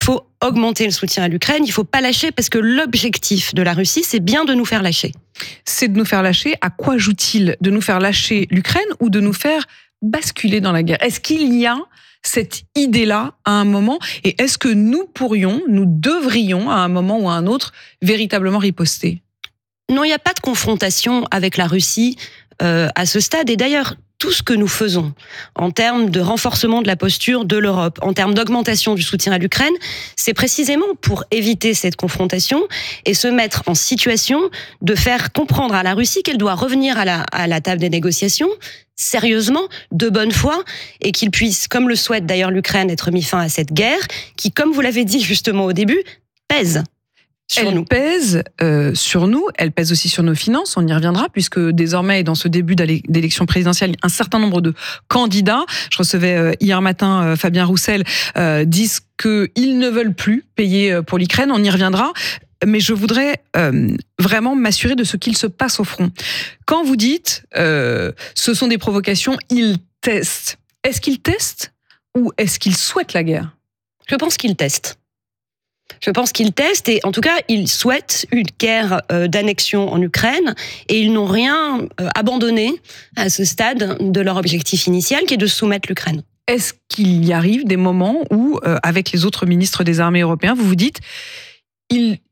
faut augmenter le soutien à l'Ukraine, il ne faut pas lâcher, parce que l'objectif de la Russie, c'est bien de nous faire lâcher. C'est de nous faire lâcher. À quoi joue-t-il ? De nous faire lâcher l'Ukraine ou de nous faire basculer dans la guerre ? Est-ce qu'il y a cette idée-là à un moment ? Et est-ce que nous devrions, à un moment ou à un autre, véritablement riposter ? Non, il n'y a pas de confrontation avec la Russie à ce stade. Et d'ailleurs, tout ce que nous faisons en termes de renforcement de la posture de l'Europe, en termes d'augmentation du soutien à l'Ukraine, c'est précisément pour éviter cette confrontation et se mettre en situation de faire comprendre à la Russie qu'elle doit revenir à la table des négociations sérieusement, de bonne foi, et qu'il puisse, comme le souhaite d'ailleurs l'Ukraine, être mis fin à cette guerre qui, comme vous l'avez dit justement au début, pèse. Elle pèse sur nous, elle pèse aussi sur nos finances, on y reviendra, puisque désormais, dans ce début d'élection présidentielle, un certain nombre de candidats, je recevais hier matin Fabien Roussel, disent qu'ils ne veulent plus payer pour l'Ukraine, on y reviendra, mais je voudrais vraiment m'assurer de ce qu'il se passe au front. Quand vous dites ce sont des provocations, ils testent, est-ce qu'ils testent ou est-ce qu'ils souhaitent la guerre ? Je pense qu'ils testent. Je pense qu'ils testent et en tout cas, ils souhaitent une guerre d'annexion en Ukraine et ils n'ont rien abandonné à ce stade de leur objectif initial qui est de soumettre l'Ukraine. Est-ce qu'il y arrive des moments où, avec les autres ministres des armées européens, vous vous dites il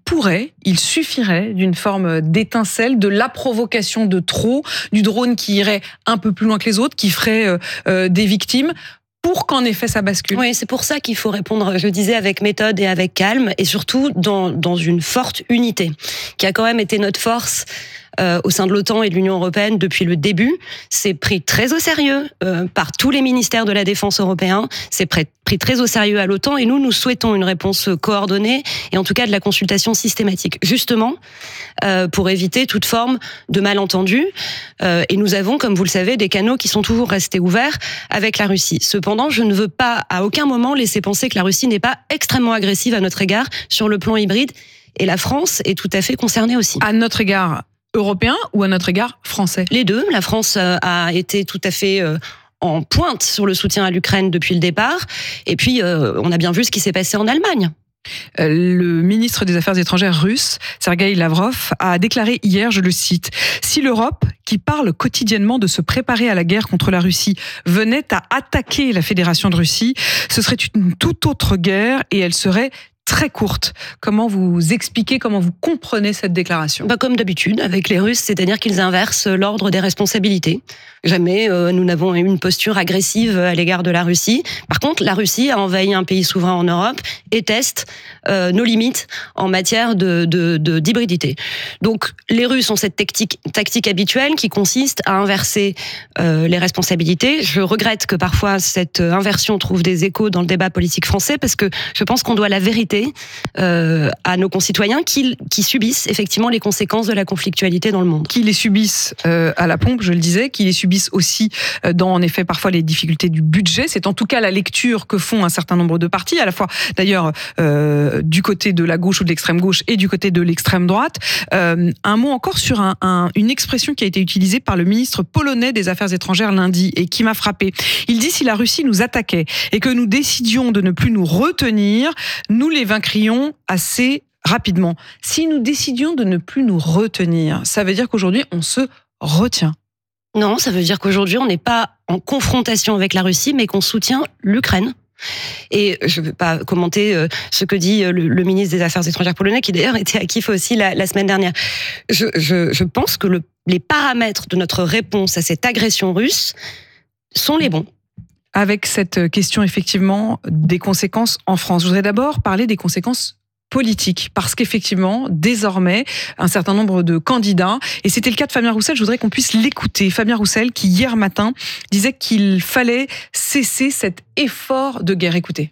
suffirait d'une forme d'étincelle, de la provocation de trop, du drone qui irait un peu plus loin que les autres, qui ferait des victimes, pour qu'en effet ça bascule. Oui, c'est pour ça qu'il faut répondre, je disais, avec méthode et avec calme, et surtout dans une forte unité, qui a quand même été notre force au sein de l'OTAN et de l'Union européenne depuis le début. C'est pris très au sérieux par tous les ministères de la Défense européens, c'est pris très au sérieux à l'OTAN, et nous souhaitons une réponse coordonnée, et en tout cas de la consultation systématique, justement pour éviter toute forme de malentendu. Et nous avons, comme vous le savez, des canaux qui sont toujours restés ouverts avec la Russie. Cependant, je ne veux pas à aucun moment laisser penser que la Russie n'est pas extrêmement agressive à notre égard sur le plan hybride, et la France est tout à fait concernée aussi. À notre égard européen ou à notre égard français ? Les deux. La France a été tout à fait en pointe sur le soutien à l'Ukraine depuis le départ. Et puis, on a bien vu ce qui s'est passé en Allemagne. Le ministre des Affaires étrangères russe, Sergueï Lavrov, a déclaré hier, je le cite, « Si l'Europe, qui parle quotidiennement de se préparer à la guerre contre la Russie, venait à attaquer la Fédération de Russie, ce serait une toute autre guerre et elle serait très courte ». Comment vous expliquez, comment vous comprenez cette déclaration ? Comme d'habitude avec les Russes, c'est-à-dire qu'ils inversent l'ordre des responsabilités. Jamais nous n'avons eu une posture agressive à l'égard de la Russie. Par contre, la Russie a envahi un pays souverain en Europe et teste nos limites en matière d'hybridité. Donc, les Russes ont cette tactique habituelle qui consiste à inverser les responsabilités. Je regrette que parfois cette inversion trouve des échos dans le débat politique français, parce que je pense qu'on doit la vérité à nos concitoyens qui subissent effectivement les conséquences de la conflictualité dans le monde. Qui les subissent à la pompe, je le disais, qui les subissent aussi dans, en effet, parfois les difficultés du budget. C'est en tout cas la lecture que font un certain nombre de partis, à la fois d'ailleurs du côté de la gauche ou de l'extrême gauche et du côté de l'extrême droite. Un mot encore sur une expression qui a été utilisée par le ministre polonais des Affaires étrangères lundi et qui m'a frappée. Il dit: si la Russie nous attaquait et que nous décidions de ne plus nous retenir, nous les vaincrions assez rapidement. Si nous décidions de ne plus nous retenir, ça veut dire qu'aujourd'hui on se retient. Non, ça veut dire qu'aujourd'hui, on n'est pas en confrontation avec la Russie, mais qu'on soutient l'Ukraine. Et je ne vais pas commenter ce que dit le ministre des Affaires étrangères polonais, qui d'ailleurs était à Kiev aussi la semaine dernière. Je pense que les paramètres de notre réponse à cette agression russe sont les bons. Avec cette question, effectivement, des conséquences en France, je voudrais d'abord parler des conséquences politique, parce qu'effectivement, désormais, un certain nombre de candidats, et c'était le cas de Fabien Roussel, je voudrais qu'on puisse l'écouter. Fabien Roussel, qui hier matin disait qu'il fallait cesser cet effort de guerre. Écoutez.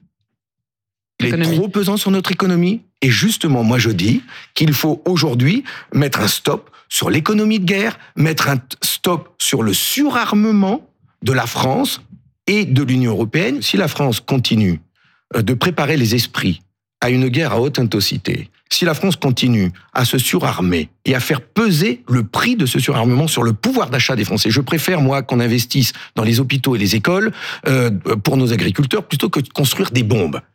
Il est trop pesant sur notre économie, et justement, moi je dis qu'il faut aujourd'hui mettre un stop sur l'économie de guerre, mettre un stop sur le surarmement de la France et de l'Union européenne. Si la France continue de préparer les esprits à une guerre à haute intensité, si la France continue à se surarmer et à faire peser le prix de ce surarmement sur le pouvoir d'achat des Français, je préfère, moi, qu'on investisse dans les hôpitaux et les écoles pour nos agriculteurs plutôt que de construire des bombes.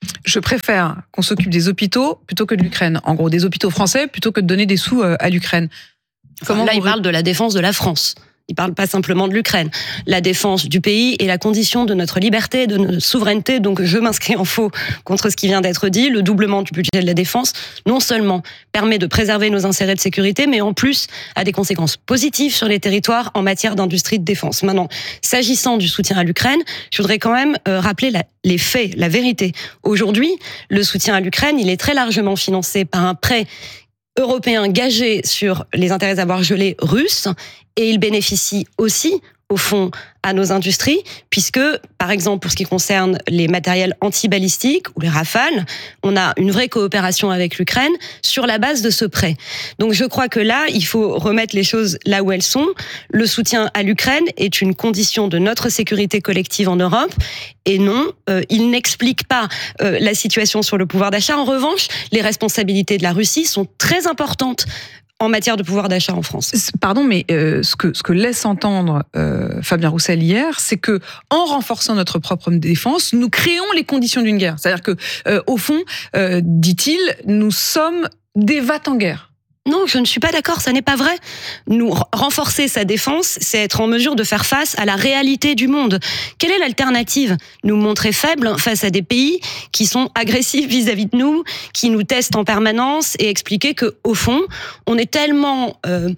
Je préfère qu'on s'occupe des hôpitaux plutôt que de l'Ukraine. En gros, des hôpitaux français plutôt que de donner des sous à l'Ukraine. Là, il parle de la défense de la France. Il parle pas simplement de l'Ukraine. La défense du pays est la condition de notre liberté, de notre souveraineté. Donc, je m'inscris en faux contre ce qui vient d'être dit. Le doublement du budget de la défense, non seulement permet de préserver nos intérêts de sécurité, mais en plus a des conséquences positives sur les territoires en matière d'industrie de défense. Maintenant, s'agissant du soutien à l'Ukraine, je voudrais quand même rappeler les faits, la vérité. Aujourd'hui, le soutien à l'Ukraine, il est très largement financé par un prêt européen gagé sur les intérêts à boire gelés russes, et il bénéficie aussi, au fond, à nos industries, puisque, par exemple, pour ce qui concerne les matériels antibalistiques ou les Rafales, on a une vraie coopération avec l'Ukraine sur la base de ce prêt. Donc je crois que là, il faut remettre les choses là où elles sont. Le soutien à l'Ukraine est une condition de notre sécurité collective en Europe, et non, il n'explique pas la situation sur le pouvoir d'achat. En revanche, les responsabilités de la Russie sont très importantes en matière de pouvoir d'achat en France. Pardon, mais ce que laisse entendre Fabien Roussel hier, c'est que en renforçant notre propre défense, nous créons les conditions d'une guerre. C'est-à-dire que, au fond, dit-il, nous sommes des vats en guerre. Non, je ne suis pas d'accord, ça n'est pas vrai. Nous, renforcer sa défense, c'est être en mesure de faire face à la réalité du monde. Quelle est l'alternative ? Nous montrer faibles face à des pays qui sont agressifs vis-à-vis de nous, qui nous testent en permanence, et expliquer que, au fond, on est tellement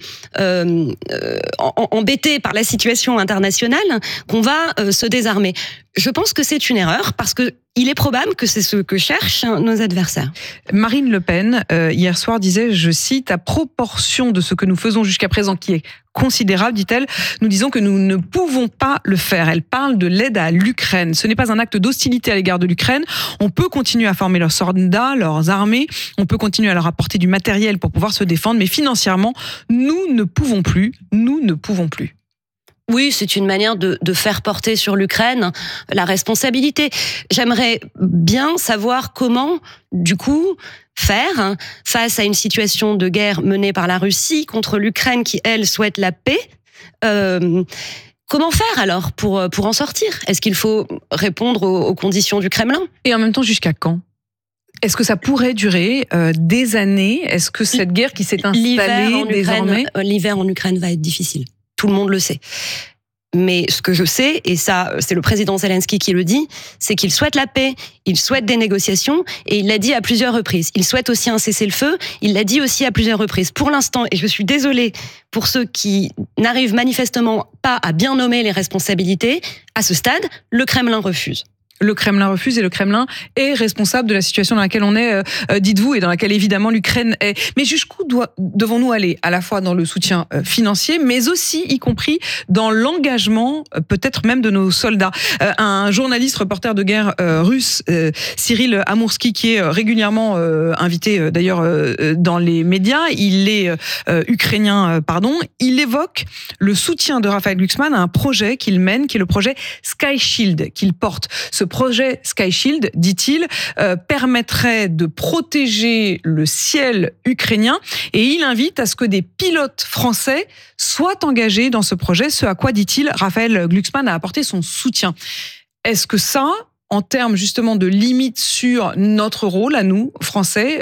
embêté par la situation internationale qu'on va se désarmer. Je pense que c'est une erreur, parce que il est probable que c'est ce que cherchent nos adversaires. Marine Le Pen, hier soir, disait, je cite, « à proportion de ce que nous faisons jusqu'à présent, qui est considérable, dit-elle, nous disons que nous ne pouvons pas le faire. » Elle parle de l'aide à l'Ukraine. Ce n'est pas un acte d'hostilité à l'égard de l'Ukraine. On peut continuer à former leurs soldats, leurs armées. On peut continuer à leur apporter du matériel pour pouvoir se défendre. Mais financièrement, nous ne pouvons plus. Nous ne pouvons plus. Oui, c'est une manière de faire porter sur l'Ukraine la responsabilité. J'aimerais bien savoir comment, du coup, faire face à une situation de guerre menée par la Russie contre l'Ukraine qui, elle, souhaite la paix. Comment faire alors pour en sortir ? Est-ce qu'il faut répondre aux conditions du Kremlin ? Et en même temps, jusqu'à quand ? Est-ce que ça pourrait durer des années ? Est-ce que cette guerre qui s'est installée désormais... L'hiver en Ukraine va être difficile. Tout le monde le sait. Mais ce que je sais, et ça, c'est le président Zelensky qui le dit, c'est qu'il souhaite la paix, il souhaite des négociations, et il l'a dit à plusieurs reprises. Il souhaite aussi un cessez-le-feu, il l'a dit aussi à plusieurs reprises. Pour l'instant, et je suis désolée pour ceux qui n'arrivent manifestement pas à bien nommer les responsabilités, à ce stade, le Kremlin refuse. Le Kremlin refuse, et le Kremlin est responsable de la situation dans laquelle on est, dites-vous, et dans laquelle évidemment l'Ukraine est. Mais jusqu'où devons-nous aller, à la fois dans le soutien financier, mais aussi, y compris, dans l'engagement, peut-être même de nos soldats. Un journaliste reporter de guerre russe, Cyril Amoursky, qui est régulièrement invité d'ailleurs dans les médias, il est ukrainien, il évoque le soutien de Raphaël Glucksmann à un projet qu'il mène, qui est le projet Sky Shield, qu'il porte. Ce projet Sky Shield, dit-il, permettrait de protéger le ciel ukrainien, et il invite à ce que des pilotes français soient engagés dans ce projet, ce à quoi, dit-il, Raphaël Glucksmann a apporté son soutien. Est-ce que ça, en termes justement de limites sur notre rôle à nous, Français,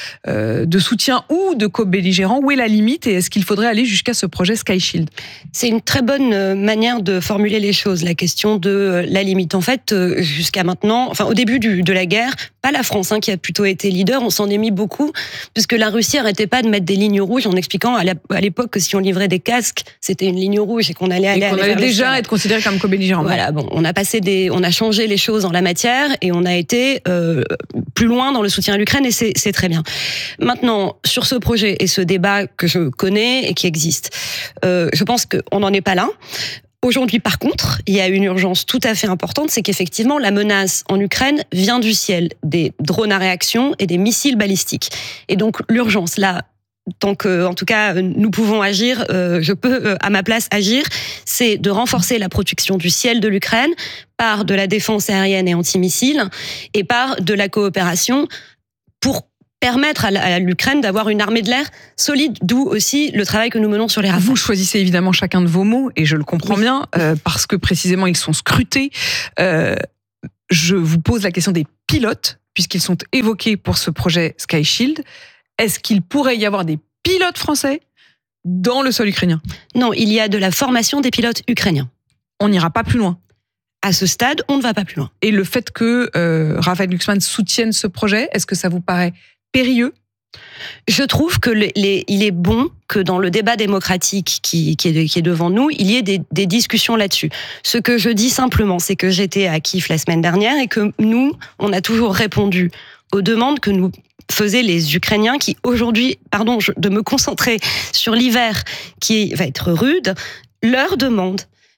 de soutien ou de co-belligérants, où est la limite, et est-ce qu'il faudrait aller jusqu'à ce projet Sky Shield ? C'est une très bonne manière de formuler les choses, la question de la limite. En fait, jusqu'à maintenant, enfin au début de la guerre, pas la France qui a plutôt été leader, on s'en est mis beaucoup, puisque la Russie n'arrêtait pas de mettre des lignes rouges en expliquant à l'époque que si on livrait des casques, c'était une ligne rouge et qu'on allait déjà être considéré comme co-belligérant. Voilà, bon, on a changé les choses en la matière, et on a été plus loin dans le soutien à l'Ukraine, et c'est très bien. Maintenant, sur ce projet et ce débat que je connais et qui existe, je pense qu'on n'en est pas là. Aujourd'hui, par contre, il y a une urgence tout à fait importante, c'est qu'effectivement, la menace en Ukraine vient du ciel, des drones à réaction et des missiles balistiques. Et donc, l'urgence, là, tant que, en tout cas, nous pouvons agir, je peux à ma place agir, c'est de renforcer la protection du ciel de l'Ukraine par de la défense aérienne et antimissiles, et par de la coopération pour permettre à l'Ukraine d'avoir une armée de l'air solide, d'où aussi le travail que nous menons sur les Rafales. Vous choisissez évidemment chacun de vos mots, et je le comprends bien, parce que précisément ils sont scrutés. Je vous pose la question des pilotes. puisqu'ils sont évoqués pour ce projet Sky Shield. Est-ce qu'il pourrait y avoir des pilotes français dans le sol ukrainien? Non, il y a de la formation des pilotes ukrainiens. On n'ira pas plus loin. À ce stade, on ne va pas plus loin. Et le fait que Raphaël Glucksmann soutienne ce projet, est-ce que ça vous paraît périlleux? Je trouve que il est bon que dans le débat démocratique qui est devant nous, il y ait des discussions là-dessus. Ce que je dis simplement, c'est que j'étais à Kiev la semaine dernière et que nous, on a toujours répondu aux demandes que nous faisaient les Ukrainiens qui aujourd'hui, de me concentrer sur l'hiver qui va être rude, leur demande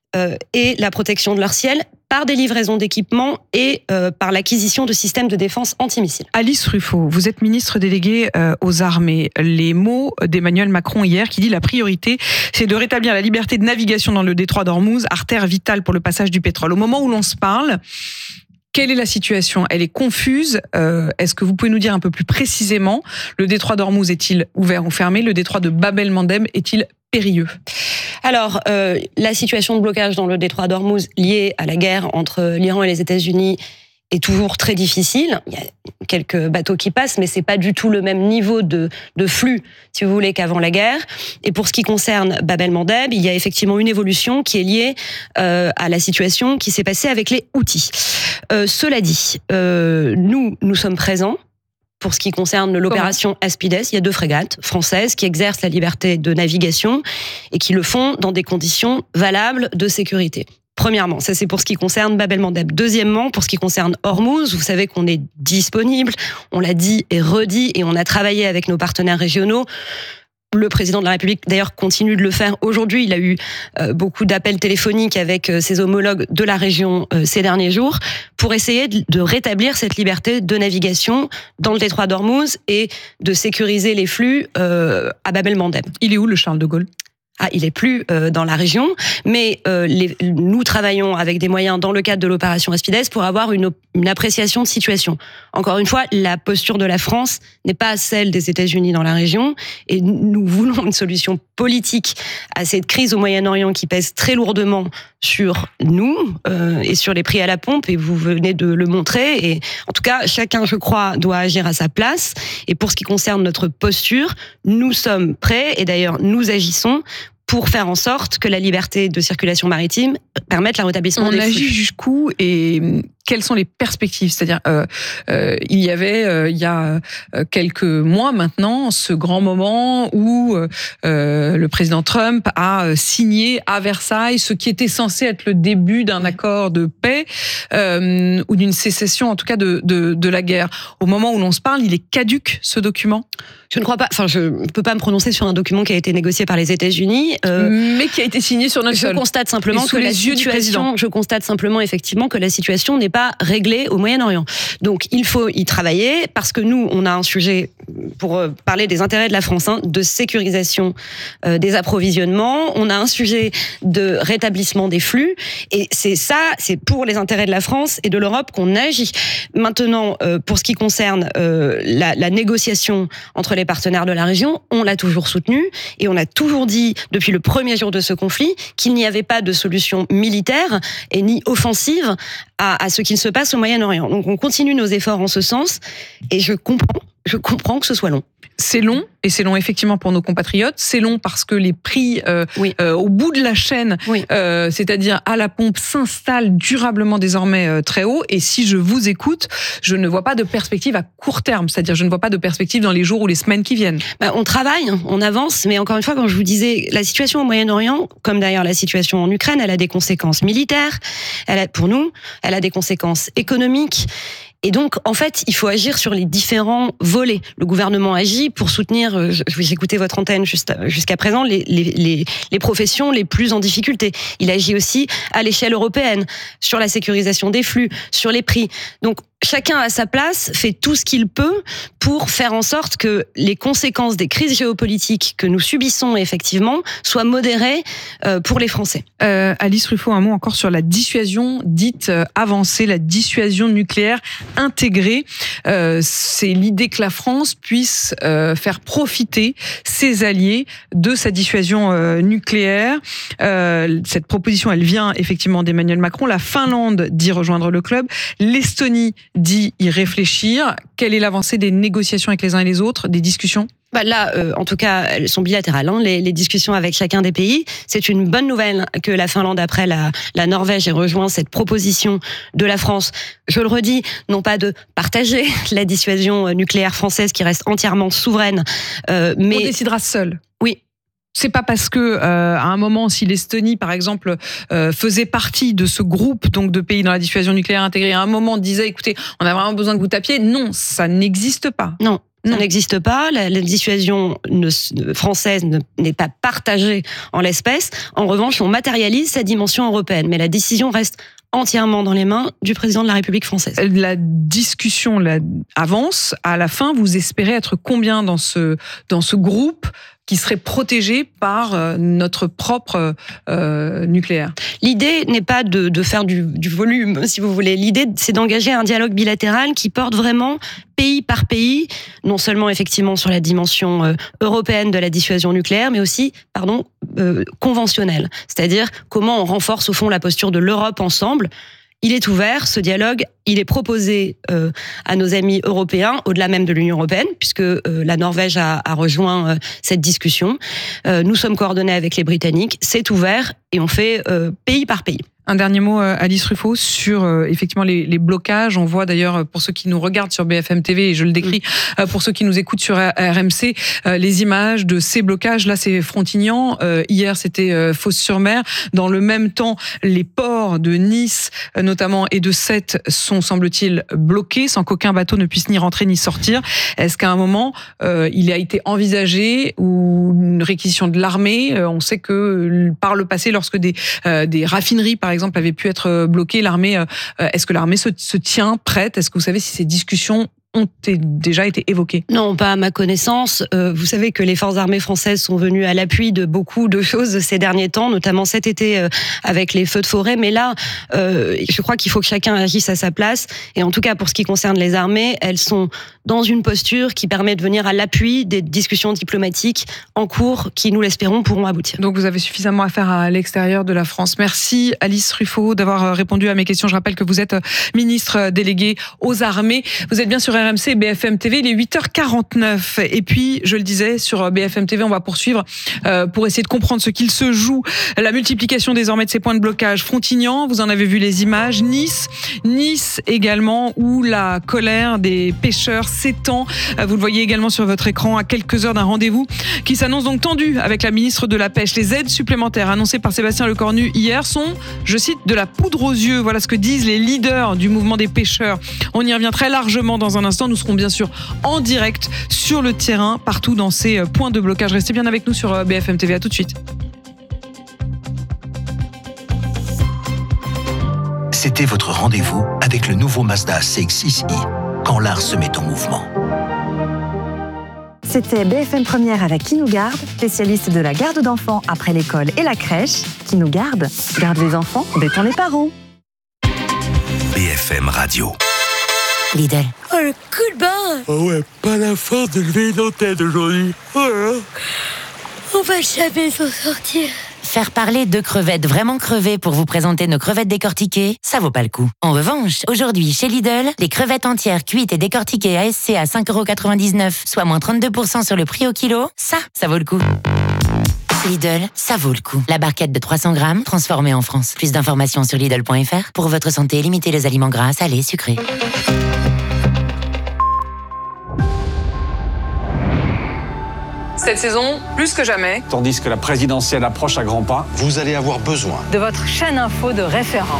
et la protection de leur ciel par des livraisons d'équipements et par l'acquisition de systèmes de défense antimissiles. Alice Ruffo, vous êtes ministre déléguée aux armées. Les mots d'Emmanuel Macron hier qui dit la priorité, c'est de rétablir la liberté de navigation dans le détroit d'Ormuz, artère vitale pour le passage du pétrole. Au moment où l'on se parle, quelle est la situation? Elle est confuse. Est-ce que vous pouvez nous dire un peu plus précisément, le détroit d'Ormuz est-il ouvert ou fermé? Le détroit de Bab el-Mandeb est-il périlleux? Alors, la situation de blocage dans le détroit d'Ormuz liée à la guerre entre l'Iran et les États-Unis est toujours très difficile. Il y a quelques bateaux qui passent, mais c'est pas du tout le même niveau de flux, si vous voulez, qu'avant la guerre. Et pour ce qui concerne Bab el-Mandeb, il y a effectivement une évolution qui est liée à la situation qui s'est passée avec les Houthis. Cela dit, nous sommes présents. Pour ce qui concerne l'opération Aspides, il y a 2 frégates françaises qui exercent la liberté de navigation et qui le font dans des conditions valables de sécurité. Premièrement, ça c'est pour ce qui concerne Bab el-Mandeb. Deuxièmement, pour ce qui concerne Ormuz, vous savez qu'on est disponible, on l'a dit et redit, et on a travaillé avec nos partenaires régionaux. Le président de la République, d'ailleurs, continue de le faire aujourd'hui. Il a eu beaucoup d'appels téléphoniques avec ses homologues de la région ces derniers jours pour essayer de rétablir cette liberté de navigation dans le détroit d'Ormuz et de sécuriser les flux à Bab el-Mandeb. Il est où le Charles de Gaulle? Il est plus dans la région, mais nous travaillons avec des moyens dans le cadre de l'opération Aspides pour avoir une appréciation de situation. Encore une fois, la posture de la France n'est pas celle des États-Unis dans la région, et nous voulons une solution politique à cette crise au Moyen-Orient qui pèse très lourdement sur nous et sur les prix à la pompe, et vous venez de le montrer. Et en tout cas, chacun, je crois, doit agir à sa place. Et pour ce qui concerne notre posture, nous sommes prêts, et d'ailleurs nous agissons pour faire en sorte que la liberté de circulation maritime permette le rétablissement des flux. On agit jusqu'où et quelles sont les perspectives? C'est-à-dire, il y avait, il y a quelques mois maintenant, ce grand moment où le président Trump a signé à Versailles ce qui était censé être le début d'un accord de paix ou d'une cessation, en tout cas, de la guerre. Au moment où l'on se parle, il est caduc, ce document? Je ne crois pas. Enfin, je ne peux pas me prononcer sur un document qui a été négocié par les États-Unis, mais qui a été signé sur notre sol. Je constate simplement que la situation. Je constate simplement effectivement que la situation n'est pas réglée au Moyen-Orient. Donc, il faut y travailler parce que nous, on a un sujet pour parler des intérêts de la France, de sécurisation des approvisionnements. On a un sujet de rétablissement des flux, et c'est pour les intérêts de la France et de l'Europe qu'on agit. Maintenant, pour ce qui concerne la négociation entre les partenaires de la région, on l'a toujours soutenu et on a toujours dit depuis le premier jour de ce conflit qu'il n'y avait pas de solution militaire et ni offensive à ce qui se passe au Moyen-Orient. Donc on continue nos efforts en ce sens, et je comprends que ce soit long. C'est long, et c'est long effectivement pour nos compatriotes. C'est long parce que les prix au bout de la chaîne, c'est-à-dire à la pompe, s'installent durablement désormais très haut. Et si je vous écoute, je ne vois pas de perspective à court terme. C'est-à-dire je ne vois pas de perspective dans les jours ou les semaines qui viennent. On travaille, on avance, mais encore une fois, comme je vous disais, la situation au Moyen-Orient, comme d'ailleurs la situation en Ukraine, elle a des conséquences militaires. Pour nous, elle a des conséquences économiques. Et donc, en fait, il faut agir sur les différents volets. Le gouvernement agit pour soutenir, j'ai écouté votre antenne jusqu'à présent, les professions les plus en difficulté. Il agit aussi à l'échelle européenne, sur la sécurisation des flux, sur les prix. Donc, chacun à sa place fait tout ce qu'il peut pour faire en sorte que les conséquences des crises géopolitiques que nous subissons effectivement soient modérées pour les Français. Alice Ruffo, un mot encore sur la dissuasion dite avancée, la dissuasion nucléaire intégrée. C'est l'idée que la France puisse faire profiter ses alliés de sa dissuasion nucléaire. Cette proposition, elle vient effectivement d'Emmanuel Macron. La Finlande dit rejoindre le club. L'Estonie dit y réfléchir. Quelle est l'avancée des négociations avec les uns et les autres, des discussions ? Là, en tout cas, elles sont bilatérales, les discussions avec chacun des pays. C'est une bonne nouvelle que la Finlande, après la Norvège, ait rejoint cette proposition de la France. Je le redis, non pas de partager la dissuasion nucléaire française qui reste entièrement souveraine, mais... On décidera seul. Oui. C'est pas parce que à un moment, si l'Estonie, par exemple, faisait partie de ce groupe donc de pays dans la dissuasion nucléaire intégrée, à un moment disait, écoutez, on a vraiment besoin que vous tapiez. Non, ça n'existe pas. Non. Ça n'existe pas. La dissuasion française n'est pas partagée en l'espèce. En revanche, on matérialise sa dimension européenne. Mais la décision reste entièrement dans les mains du président de la République française. La discussion avance. À la fin, vous espérez être combien dans ce groupe qui serait protégé par notre propre nucléaire? L'idée n'est pas de faire du volume, si vous voulez. L'idée, c'est d'engager un dialogue bilatéral qui porte vraiment pays par pays, non seulement effectivement sur la dimension européenne de la dissuasion nucléaire, mais aussi, conventionnelle. C'est-à-dire comment on renforce au fond la posture de l'Europe ensemble. Il est ouvert, ce dialogue, il est proposé à nos amis européens, au-delà même de l'Union européenne, puisque la Norvège a rejoint cette discussion. Nous sommes coordonnés avec les Britanniques, c'est ouvert et on fait pays par pays. Un dernier mot, Alice Ruffo, sur effectivement les blocages. On voit d'ailleurs, pour ceux qui nous regardent sur BFM TV, et je le décris, pour ceux qui nous écoutent sur RMC, les images de ces blocages. Là, c'est Frontignan. Hier, c'était Fos-sur-Mer. Dans le même temps, les ports de Nice, notamment, et de Sète sont, semble-t-il, bloqués, sans qu'aucun bateau ne puisse ni rentrer ni sortir. Est-ce qu'à un moment, il a été envisagé ou une réquisition de l'armée? On sait que par le passé, lorsque des raffineries, par exemple, avait pu être bloquée, l'armée, est-ce que l'armée se tient prête? Est-ce que vous savez si ces discussions ont déjà été évoquées? Non, pas à ma connaissance. Vous savez que les forces armées françaises sont venues à l'appui de beaucoup de choses ces derniers temps, notamment cet été avec les feux de forêt. Mais là, je crois qu'il faut que chacun agisse à sa place. Et en tout cas, pour ce qui concerne les armées, elles sont dans une posture qui permet de venir à l'appui des discussions diplomatiques en cours qui, nous l'espérons, pourront aboutir. Donc vous avez suffisamment à faire à l'extérieur de la France. Merci Alice Ruffo d'avoir répondu à mes questions. Je rappelle que vous êtes ministre déléguée aux armées. Vous êtes bien sur RMC et BFM TV, il est 8h49. Et puis, je le disais, sur BFM TV, on va poursuivre pour essayer de comprendre ce qu'il se joue. La multiplication désormais de ces points de blocage. Frontignan, vous en avez vu les images. Nice également, où la colère des pêcheurs s'étend. Vous le voyez également sur votre écran à quelques heures d'un rendez-vous qui s'annonce donc tendu avec la ministre de la Pêche. Les aides supplémentaires annoncées par Sébastien Lecornu hier sont, je cite, de la poudre aux yeux. Voilà ce que disent les leaders du mouvement des pêcheurs. On y revient très largement dans un instant. Nous serons bien sûr en direct sur le terrain, partout dans ces points de blocage. Restez bien avec nous sur BFM TV. À tout de suite. C'était votre rendez-vous avec le nouveau Mazda CX-6i, quand l'art se met en mouvement. C'était BFM Première avec Qui nous garde, spécialiste de la garde d'enfants après l'école et la crèche. Qui nous garde les enfants, détend les parents. BFM Radio. Lidl. Oh, le coup de barre! Oh ouais, pas la force de lever une tête aujourd'hui. Oh là là. On va jamais s'en sortir. Faire parler de crevettes vraiment crevées pour vous présenter nos crevettes décortiquées, ça vaut pas le coup. En revanche, aujourd'hui, chez Lidl, les crevettes entières cuites et décortiquées ASC à 5,99€, soit moins 32% sur le prix au kilo, ça vaut le coup. Lidl, ça vaut le coup. La barquette de 300 grammes, transformée en France. Plus d'informations sur Lidl.fr. Pour votre santé, limitez les aliments gras, salés, sucrés. Cette saison, plus que jamais, tandis que la présidentielle approche à grands pas, vous allez avoir besoin de votre chaîne info de référence.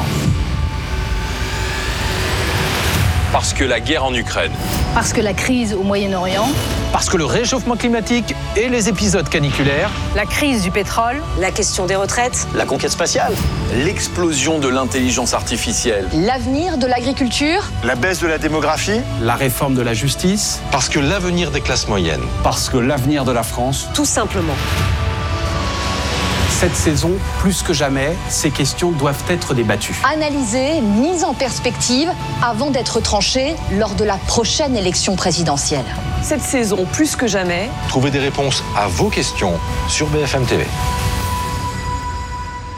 Parce que la guerre en Ukraine. Parce que la crise au Moyen-Orient. Parce que le réchauffement climatique et les épisodes caniculaires. La crise du pétrole. La question des retraites. La conquête spatiale. L'explosion de l'intelligence artificielle. L'avenir de l'agriculture. La baisse de la démographie. La réforme de la justice. Parce que l'avenir des classes moyennes. Parce que l'avenir de la France. Tout simplement. Cette saison, plus que jamais, ces questions doivent être débattues. Analysées, mises en perspective, avant d'être tranchées lors de la prochaine élection présidentielle. Cette saison, plus que jamais, trouvez des réponses à vos questions sur BFM TV.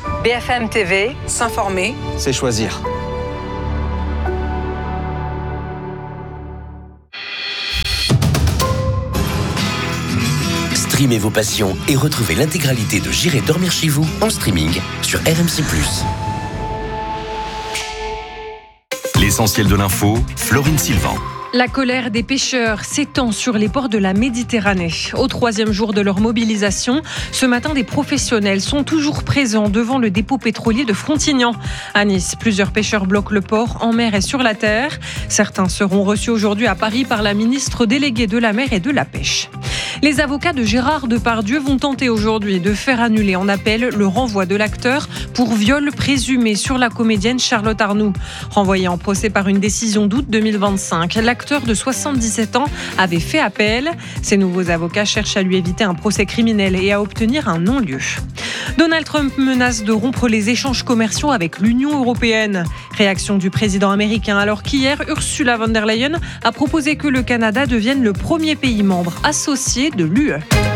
BFM TV, s'informer, c'est choisir. Dreamez vos passions et retrouvez l'intégralité de J'irai dormir chez vous en streaming sur RMC+. L'essentiel de l'info, Florine Sylvain. La colère des pêcheurs s'étend sur les ports de la Méditerranée. Au 3e jour de leur mobilisation, ce matin, des professionnels sont toujours présents devant le dépôt pétrolier de Frontignan. À Nice, plusieurs pêcheurs bloquent le port en mer et sur la terre. Certains seront reçus aujourd'hui à Paris par la ministre déléguée de la mer et de la pêche. Les avocats de Gérard Depardieu vont tenter aujourd'hui de faire annuler en appel le renvoi de l'acteur pour viol présumé sur la comédienne Charlotte Arnoult. Renvoyé en procès par une décision d'août 2025, l'acteur de 77 ans avait fait appel. Ces nouveaux avocats cherchent à lui éviter un procès criminel et à obtenir un non-lieu. Donald Trump menace de rompre les échanges commerciaux avec l'Union européenne. Réaction du président américain alors qu'hier, Ursula von der Leyen a proposé que le Canada devienne le premier pays membre associé de l'UE.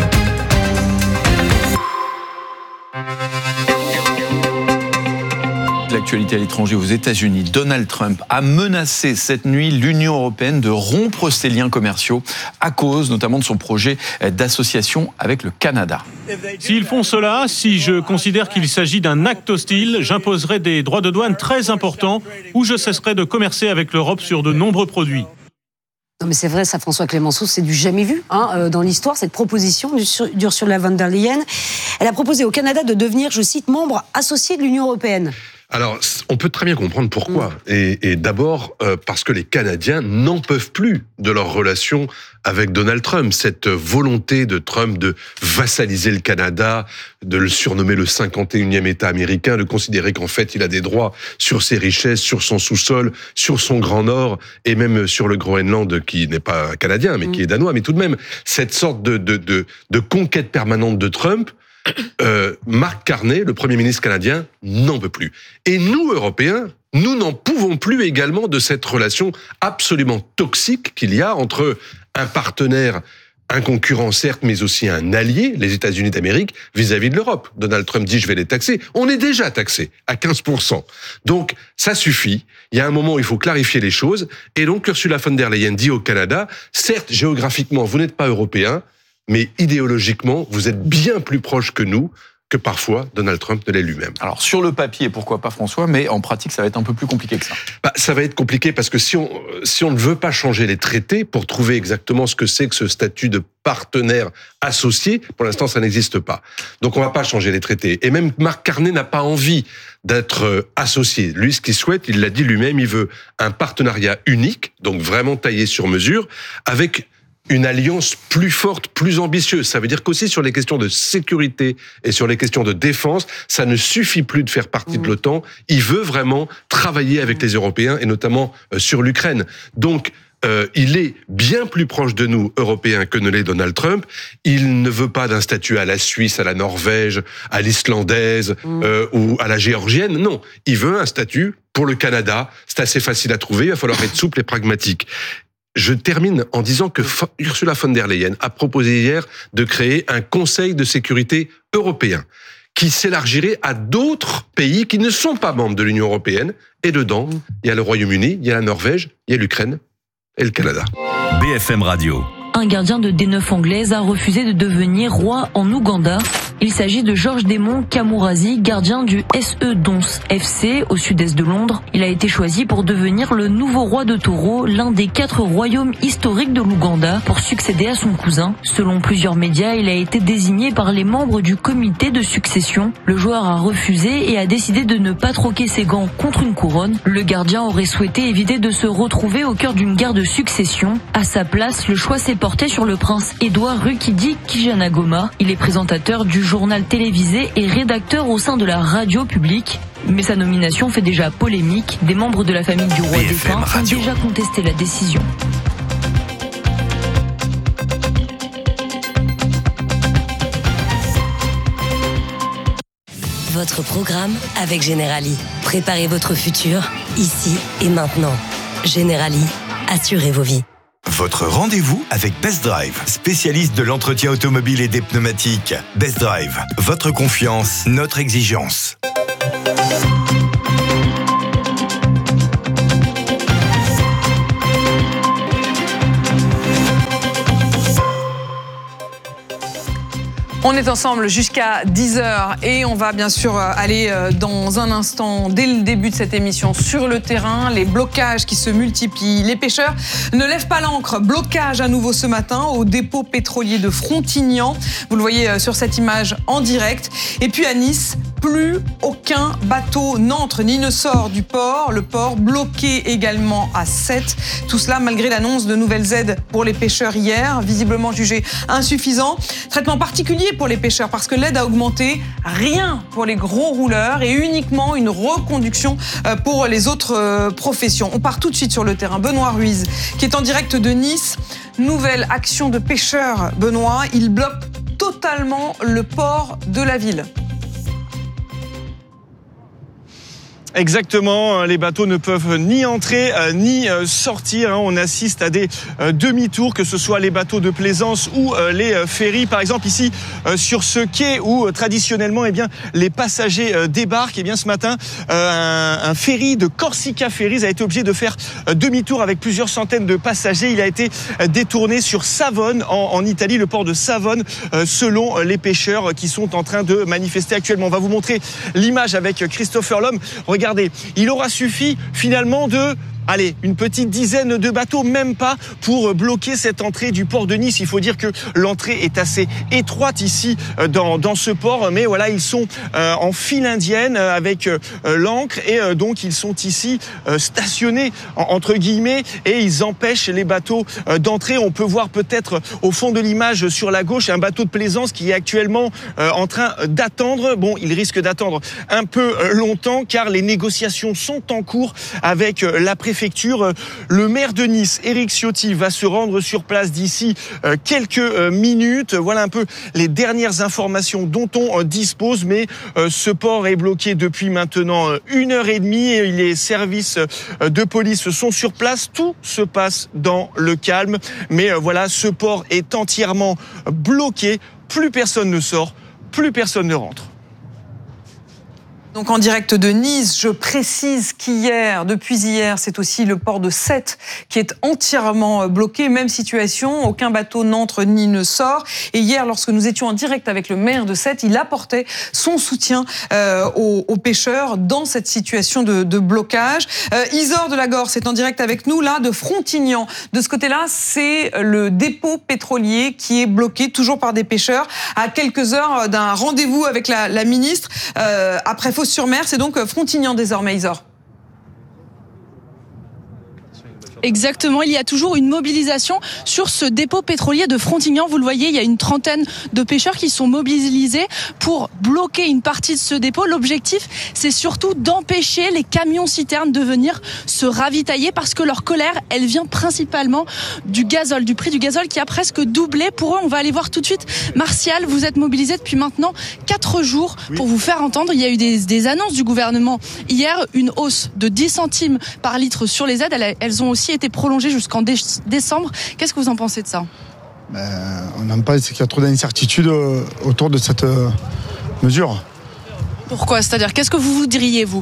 L'actualité à l'étranger aux États-Unis, Donald Trump a menacé cette nuit l'Union européenne de rompre ses liens commerciaux à cause notamment de son projet d'association avec le Canada. S'ils font cela, si je considère qu'il s'agit d'un acte hostile, j'imposerai des droits de douane très importants ou je cesserai de commercer avec l'Europe sur de nombreux produits. Non mais c'est vrai, ça, François Clemenceau, c'est du jamais vu dans l'histoire, cette proposition d'Ursula von der Leyen. Elle a proposé au Canada de devenir, je cite, membre associé de l'Union européenne. Alors, on peut très bien comprendre pourquoi. Et d'abord, parce que les Canadiens n'en peuvent plus de leur relation avec Donald Trump. Cette volonté de Trump de vassaliser le Canada, de le surnommer le 51e État américain, de considérer qu'en fait, il a des droits sur ses richesses, sur son sous-sol, sur son Grand Nord, et même sur le Groenland, qui n'est pas canadien, mais qui est danois. Mais tout de même, cette sorte de conquête permanente de Trump, Mark Carney, le Premier ministre canadien, n'en peut plus. Et nous, Européens, nous n'en pouvons plus également de cette relation absolument toxique qu'il y a entre un partenaire, un concurrent certes, mais aussi un allié, les États-Unis d'Amérique, vis-à-vis de l'Europe. Donald Trump dit « je vais les taxer ». On est déjà taxé à 15%. Donc, ça suffit. Il y a un moment où il faut clarifier les choses. Et donc, Ursula von der Leyen dit au Canada « certes, géographiquement, vous n'êtes pas européen, mais idéologiquement, vous êtes bien plus proche que nous, que parfois Donald Trump ne l'est lui-même. » Alors, sur le papier, pourquoi pas François, mais en pratique, ça va être un peu plus compliqué que ça. Ça va être compliqué parce que si on ne veut pas changer les traités pour trouver exactement ce que c'est que ce statut de partenaire associé, pour l'instant, ça n'existe pas. Donc, on va pas changer les traités. Et même Mark Carney n'a pas envie d'être associé. Lui, ce qu'il souhaite, il l'a dit lui-même, il veut un partenariat unique, donc vraiment taillé sur mesure, avec une alliance plus forte, plus ambitieuse. Ça veut dire qu'aussi sur les questions de sécurité et sur les questions de défense, ça ne suffit plus de faire partie de l'OTAN. Il veut vraiment travailler avec les Européens et notamment sur l'Ukraine. Donc, il est bien plus proche de nous, Européens, que ne l'est Donald Trump. Il ne veut pas d'un statut à la Suisse, à la Norvège, à l'islandaise ou à la géorgienne. Non, il veut un statut pour le Canada. C'est assez facile à trouver, il va falloir être souple et pragmatique. Je termine en disant que Ursula von der Leyen a proposé hier de créer un Conseil de sécurité européen qui s'élargirait à d'autres pays qui ne sont pas membres de l'Union européenne. Et dedans, il y a le Royaume-Uni, il y a la Norvège, il y a l'Ukraine et le Canada. BFM Radio. Un gardien de D9 anglaise a refusé de devenir roi en Ouganda. Il s'agit de Georges Desmond Kamourazi, gardien du SE Dons FC au sud-est de Londres. Il a été choisi pour devenir le nouveau roi de Toro, l'un des 4 royaumes historiques de l'Ouganda, pour succéder à son cousin. Selon plusieurs médias, il a été désigné par les membres du comité de succession. Le joueur a refusé et a décidé de ne pas troquer ses gants contre une couronne. Le gardien aurait souhaité éviter de se retrouver au cœur d'une guerre de succession. À sa place, le choix s'est porté sur le prince Édouard Rukidi Kijanagoma. Il est présentateur du journal télévisé et rédacteur au sein de la radio publique. Mais sa nomination fait déjà polémique. Des membres de la famille du roi défunt ont déjà contesté la décision. Votre programme avec Generali. Préparez votre futur, ici et maintenant. Generali, assurez vos vies. Votre rendez-vous avec Best Drive, spécialiste de l'entretien automobile et des pneumatiques. Best Drive, votre confiance, notre exigence. On est ensemble jusqu'à 10h et on va bien sûr aller dans un instant, dès le début de cette émission, sur le terrain. Les blocages qui se multiplient. Les pêcheurs ne lèvent pas l'ancre. Blocage à nouveau ce matin au dépôt pétrolier de Frontignan. Vous le voyez sur cette image en direct. Et puis à Nice, plus aucun bateau n'entre ni ne sort du port. Le port bloqué également à 7. Tout cela malgré l'annonce de nouvelles aides pour les pêcheurs hier, visiblement jugées insuffisantes. Traitement particulier pour les pêcheurs parce que l'aide a augmenté, rien pour les gros rouleurs et uniquement une reconduction pour les autres professions. On part tout de suite sur le terrain. Benoît Ruiz qui est en direct de Nice. Nouvelle action de pêcheurs, Benoît. Il bloque totalement le port de la ville. Exactement, les bateaux ne peuvent ni entrer ni sortir. On assiste à des demi-tours, que ce soit les bateaux de plaisance ou les ferries. Par exemple, ici, sur ce quai où traditionnellement, les passagers débarquent. Ce matin, un ferry de Corsica Ferries a été obligé de faire demi-tour avec plusieurs centaines de passagers. Il a été détourné sur Savone, en Italie, le port de Savone, selon les pêcheurs qui sont en train de manifester actuellement. On va vous montrer l'image avec Christopher Lhomme. Regardez, il aura suffi finalement de... une petite dizaine de bateaux, même pas, pour bloquer cette entrée du port de Nice. Il faut dire que l'entrée est assez étroite ici dans ce port, mais voilà, ils sont en file indienne avec l'ancre et donc ils sont ici stationnés entre guillemets et ils empêchent les bateaux d'entrer. On peut voir peut-être au fond de l'image sur la gauche un bateau de plaisance qui est actuellement en train d'attendre. Bon, il risque d'attendre un peu longtemps car les négociations sont en cours avec la préfecture. Le maire de Nice, Éric Ciotti, va se rendre sur place d'ici quelques minutes. Voilà un peu les dernières informations dont on dispose, mais ce port est bloqué depuis maintenant 1h30 et les services de police sont sur place. Tout se passe dans le calme, mais voilà, ce port est entièrement bloqué. Plus personne ne sort, plus personne ne rentre. Donc en direct de Nice, je précise depuis hier, c'est aussi le port de Sète qui est entièrement bloqué. Même situation, aucun bateau n'entre ni ne sort. Et hier, lorsque nous étions en direct avec le maire de Sète, il apportait son soutien aux pêcheurs dans cette situation de blocage. Isor de la Gorre, c'est en direct avec nous, là, de Frontignan. De ce côté-là, c'est le dépôt pétrolier qui est bloqué, toujours par des pêcheurs, à quelques heures d'un rendez-vous avec la ministre. Après Fos-sur-Mer, c'est donc Frontignan désormais, Isor. Exactement, il y a toujours une mobilisation sur ce dépôt pétrolier de Frontignan. Vous le voyez, il y a une trentaine de pêcheurs qui sont mobilisés pour bloquer une partie de ce dépôt. L'objectif, c'est surtout d'empêcher les camions-citernes de venir se ravitailler parce que leur colère, elle vient principalement du gazole, du prix du gazole qui a presque doublé pour eux. On va aller voir tout de suite. Martial, vous êtes mobilisé depuis maintenant 4 jours pour vous faire entendre. Il y a eu des annonces du gouvernement hier, une hausse de 10 centimes par litre sur les aides. Elles ont aussi été prolongées jusqu'en décembre. Qu'est-ce que vous en pensez de ça ? On en pense qu'il y a trop d'incertitudes autour de cette mesure. Pourquoi ? C'est-à-dire, qu'est-ce que vous voudriez, vous ?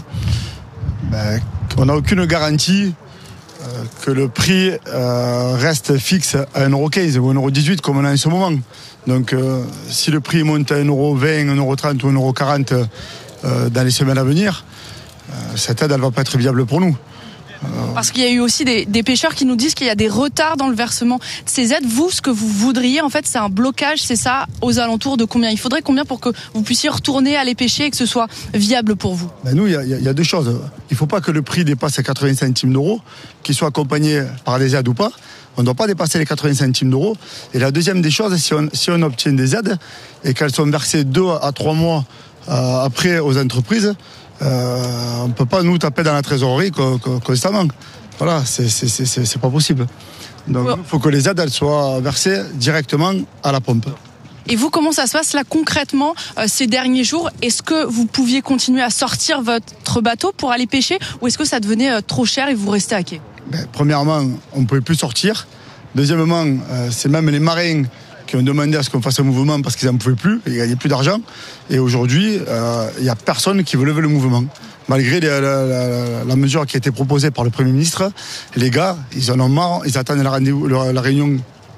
On n'a aucune garantie que le prix reste fixe à 1,15€ ou 1,18€ comme on a en ce moment. Donc, si le prix monte à 1,20€, 1,30€ ou 1,40€ dans les semaines à venir, cette aide, elle ne va pas être viable pour nous. Parce qu'il y a eu aussi des pêcheurs qui nous disent qu'il y a des retards dans le versement de ces aides. Vous, ce que vous voudriez, en fait, c'est un blocage, c'est ça, aux alentours de combien ? Il faudrait combien pour que vous puissiez retourner aller pêcher et que ce soit viable pour vous ? Nous, il y a 2 choses. Il ne faut pas que le prix dépasse les 80 centimes d'euros, qu'il soit accompagné par des aides ou pas. On ne doit pas dépasser les 80 centimes d'euros. Et la deuxième des choses, si on obtient des aides et qu'elles sont versées 2 à 3 mois après aux entreprises, on ne peut pas nous taper dans la trésorerie constamment. Voilà, c'est pas possible. Donc il faut que les aides elles soient versées directement à la pompe. Et vous, comment ça se passe là concrètement ces derniers jours ? Est-ce que vous pouviez continuer à sortir votre bateau pour aller pêcher ou est-ce que ça devenait trop cher et vous restez à quai ? Premièrement, on ne pouvait plus sortir. Deuxièmement, c'est même les marins qui ont demandé à ce qu'on fasse un mouvement parce qu'ils n'en pouvaient plus, ils ne gagnaient plus d'argent. Et aujourd'hui, il n'y a personne qui veut lever le mouvement. Malgré la mesure qui a été proposée par le Premier ministre, les gars, ils en ont marre, ils attendent la réunion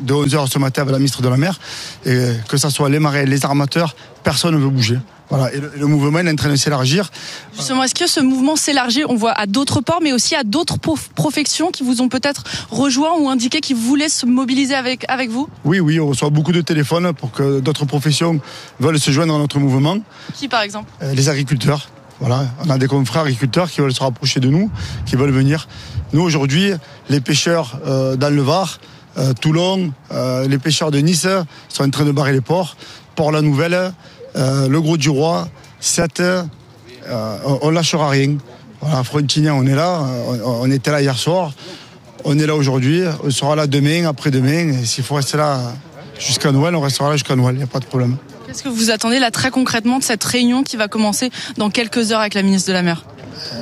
de 11h ce matin avec la ministre de la Mer, et que ce soit les marins, les armateurs, personne ne veut bouger. Voilà, et le mouvement est en train de s'élargir. Justement, est-ce que ce mouvement s'élargit, on voit, à d'autres ports, mais aussi à d'autres professions qui vous ont peut-être rejoint ou indiqué qu'ils voulaient se mobiliser avec vous ? Oui, on reçoit beaucoup de téléphones pour que d'autres professions veulent se joindre à notre mouvement. Qui, par exemple ? Les agriculteurs. Voilà, on a des confrères agriculteurs qui veulent se rapprocher de nous, qui veulent venir. Nous, aujourd'hui, les pêcheurs dans le Var, Toulon, les pêcheurs de Nice sont en train de barrer les ports. Port-la-Nouvelle, le Gros-du-Roi, Sète, on lâchera rien. Voilà, Frontignan, on est là, on était là hier soir, on est là aujourd'hui, on sera là demain, après-demain, et s'il faut rester là jusqu'à Noël, on restera là jusqu'à Noël, il n'y a pas de problème. Qu'est-ce que vous attendez là très concrètement de cette réunion qui va commencer dans quelques heures avec la ministre de la Mer ?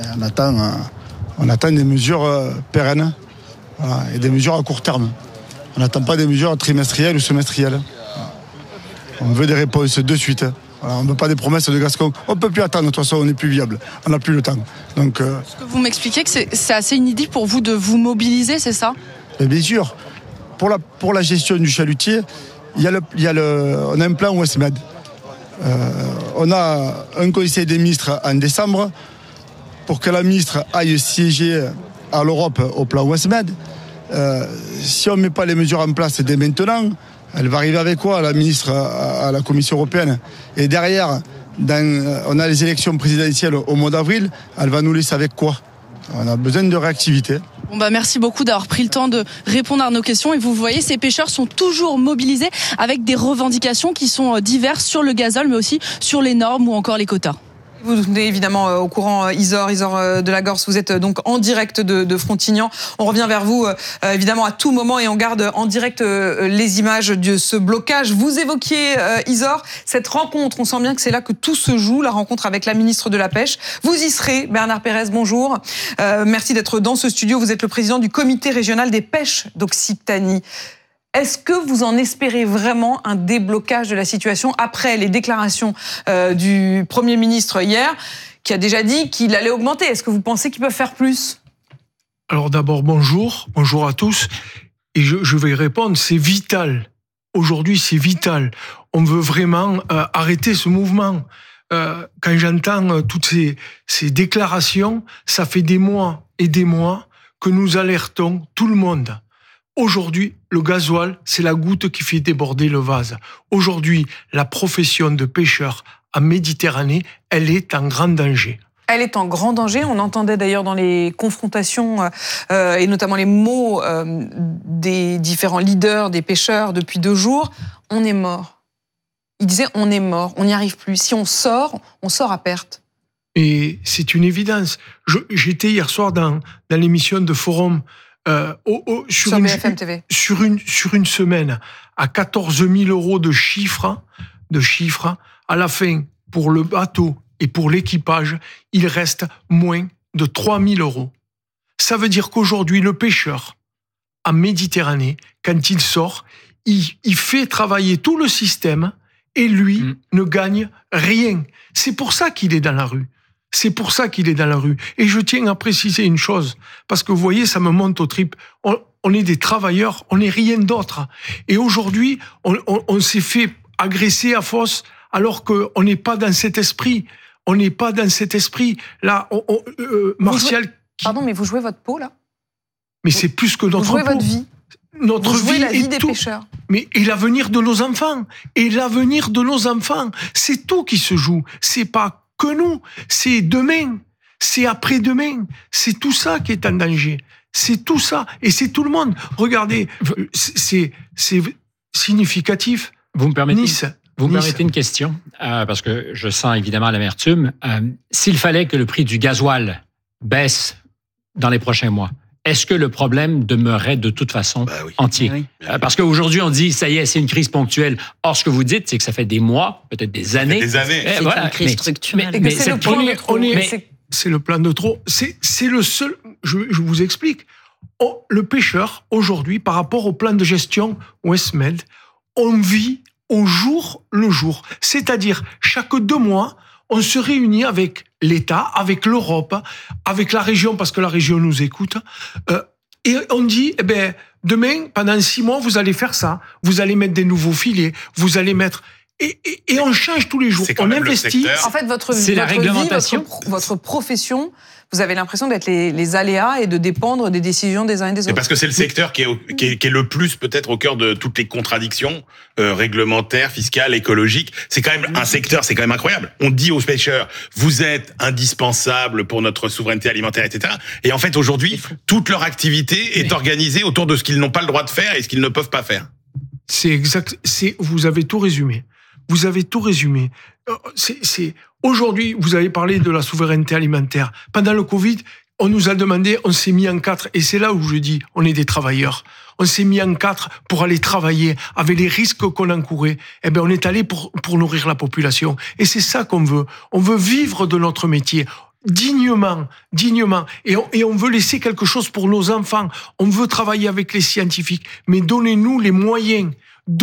On attend des mesures pérennes, voilà, et des mesures à court terme. On n'attend pas des mesures trimestrielles ou semestrielles. On veut des réponses de suite. Voilà, on ne veut pas des promesses de Gascon. On ne peut plus attendre, de toute façon, on n'est plus viable. On n'a plus le temps. Donc, est-ce que vous m'expliquez que c'est assez inédit pour vous de vous mobiliser, c'est ça ? Bien sûr. Pour la gestion du chalutier, on a un plan OSMED. On a un conseil des ministres en décembre pour que la ministre aille siéger à l'Europe au plan OSMED. Si on ne met pas les mesures en place dès maintenant, elle va arriver avec quoi, la ministre, à la Commission européenne ? Et derrière, on a les élections présidentielles au mois d'avril, elle va nous laisser avec quoi ? On a besoin de réactivité. Merci beaucoup d'avoir pris le temps de répondre à nos questions. Et vous voyez, ces pêcheurs sont toujours mobilisés avec des revendications qui sont diverses sur le gazole, mais aussi sur les normes ou encore les quotas. Vous nous tenez évidemment au courant, Isor de la Gorse, vous êtes donc en direct de Frontignan. On revient vers vous évidemment à tout moment et on garde en direct les images de ce blocage. Vous évoquiez, Isor, cette rencontre, on sent bien que c'est là que tout se joue, la rencontre avec la ministre de la Pêche. Vous y serez, Bernard Pérez, bonjour. Merci d'être dans ce studio, vous êtes le président du comité régional des pêches d'Occitanie. Est-ce que vous en espérez vraiment un déblocage de la situation après les déclarations du Premier ministre hier, qui a déjà dit qu'il allait augmenter ? Est-ce que vous pensez qu'ils peuvent faire plus ? Alors d'abord, bonjour à tous. Et je vais répondre, c'est vital. Aujourd'hui, c'est vital. On veut vraiment arrêter ce mouvement. Quand j'entends toutes ces déclarations, ça fait des mois et des mois que nous alertons tout le monde. Aujourd'hui, le gasoil, c'est la goutte qui fait déborder le vase. Aujourd'hui, la profession de pêcheur en Méditerranée, elle est en grand danger. Elle est en grand danger. On entendait d'ailleurs dans les confrontations et notamment les mots des différents leaders des pêcheurs depuis 2 jours. On est mort. Ils disaient on est mort, on n'y arrive plus. Si on sort à perte. Et c'est une évidence. J'étais hier soir dans l'émission de Forum sur BFM TV. Sur une semaine, à 14 000 € de chiffres, à la fin, pour le bateau et pour l'équipage, il reste moins de 3 000 €. Ça veut dire qu'aujourd'hui, le pêcheur, en Méditerranée, quand il sort, il fait travailler tout le système et lui ne gagne rien. C'est pour ça qu'il est dans la rue. Et je tiens à préciser une chose, parce que vous voyez, ça me monte aux tripes. On est des travailleurs, on n'est rien d'autre. Et aujourd'hui, on s'est fait agresser à force, alors qu'on n'est pas dans cet esprit. Là, Martial... Pardon, mais vous jouez votre peau, là ? Mais c'est plus que notre peau. Vous jouez votre vie. Notre vous jouez vie la vie des tout. pêcheurs. Mais et l'avenir de nos enfants. C'est tout qui se joue. C'est pas que nous, c'est demain, c'est après-demain, c'est tout ça qui est en danger, c'est tout ça, et c'est tout le monde. Regardez, c'est significatif. Vous me permettez une question, parce que je sens évidemment l'amertume. S'il fallait que le prix du gasoil baisse dans les prochains mois, est-ce que le problème demeurerait de toute façon entier? Oui. Parce qu'aujourd'hui, on dit, ça y est, c'est une crise ponctuelle. Or, ce que vous dites, c'est que ça fait des mois, peut-être des années. C'est une crise structurelle. Mais c'est le plan de trop. C'est le plan de trop. C'est le seul... Je vous explique. Le pêcheur, aujourd'hui, par rapport au plan de gestion OSMED, on vit au jour le jour. C'est-à-dire, chaque 2 mois, on se réunit avec l'État, avec l'Europe, avec la région, parce que la région nous écoute, Et on dit, demain, pendant 6 mois, vous allez faire ça. Vous allez mettre des nouveaux filets. Vous allez mettre... Et on change tous les jours. On investit. En fait, votre vie, votre profession, vous avez l'impression d'être les aléas et de dépendre des décisions des uns et des autres. C'est parce que c'est le secteur qui est le plus peut-être au cœur de toutes les contradictions réglementaires, fiscales, écologiques. C'est quand même un secteur, c'est quand même incroyable. On dit aux pêcheurs, vous êtes indispensables pour notre souveraineté alimentaire, etc. Et en fait, aujourd'hui, toute leur activité est organisée autour de ce qu'ils n'ont pas le droit de faire et ce qu'ils ne peuvent pas faire. C'est exact. Vous avez tout résumé. Vous avez tout résumé. Aujourd'hui, vous avez parlé de la souveraineté alimentaire. Pendant le Covid, on nous a demandé, on s'est mis en 4, et c'est là où je dis, on est des travailleurs. On s'est mis en 4 pour aller travailler avec les risques qu'on encourait. On est allé pour nourrir la population. Et c'est ça qu'on veut. On veut vivre de notre métier. Dignement. Et on veut laisser quelque chose pour nos enfants. On veut travailler avec les scientifiques. Mais donnez-nous les moyens.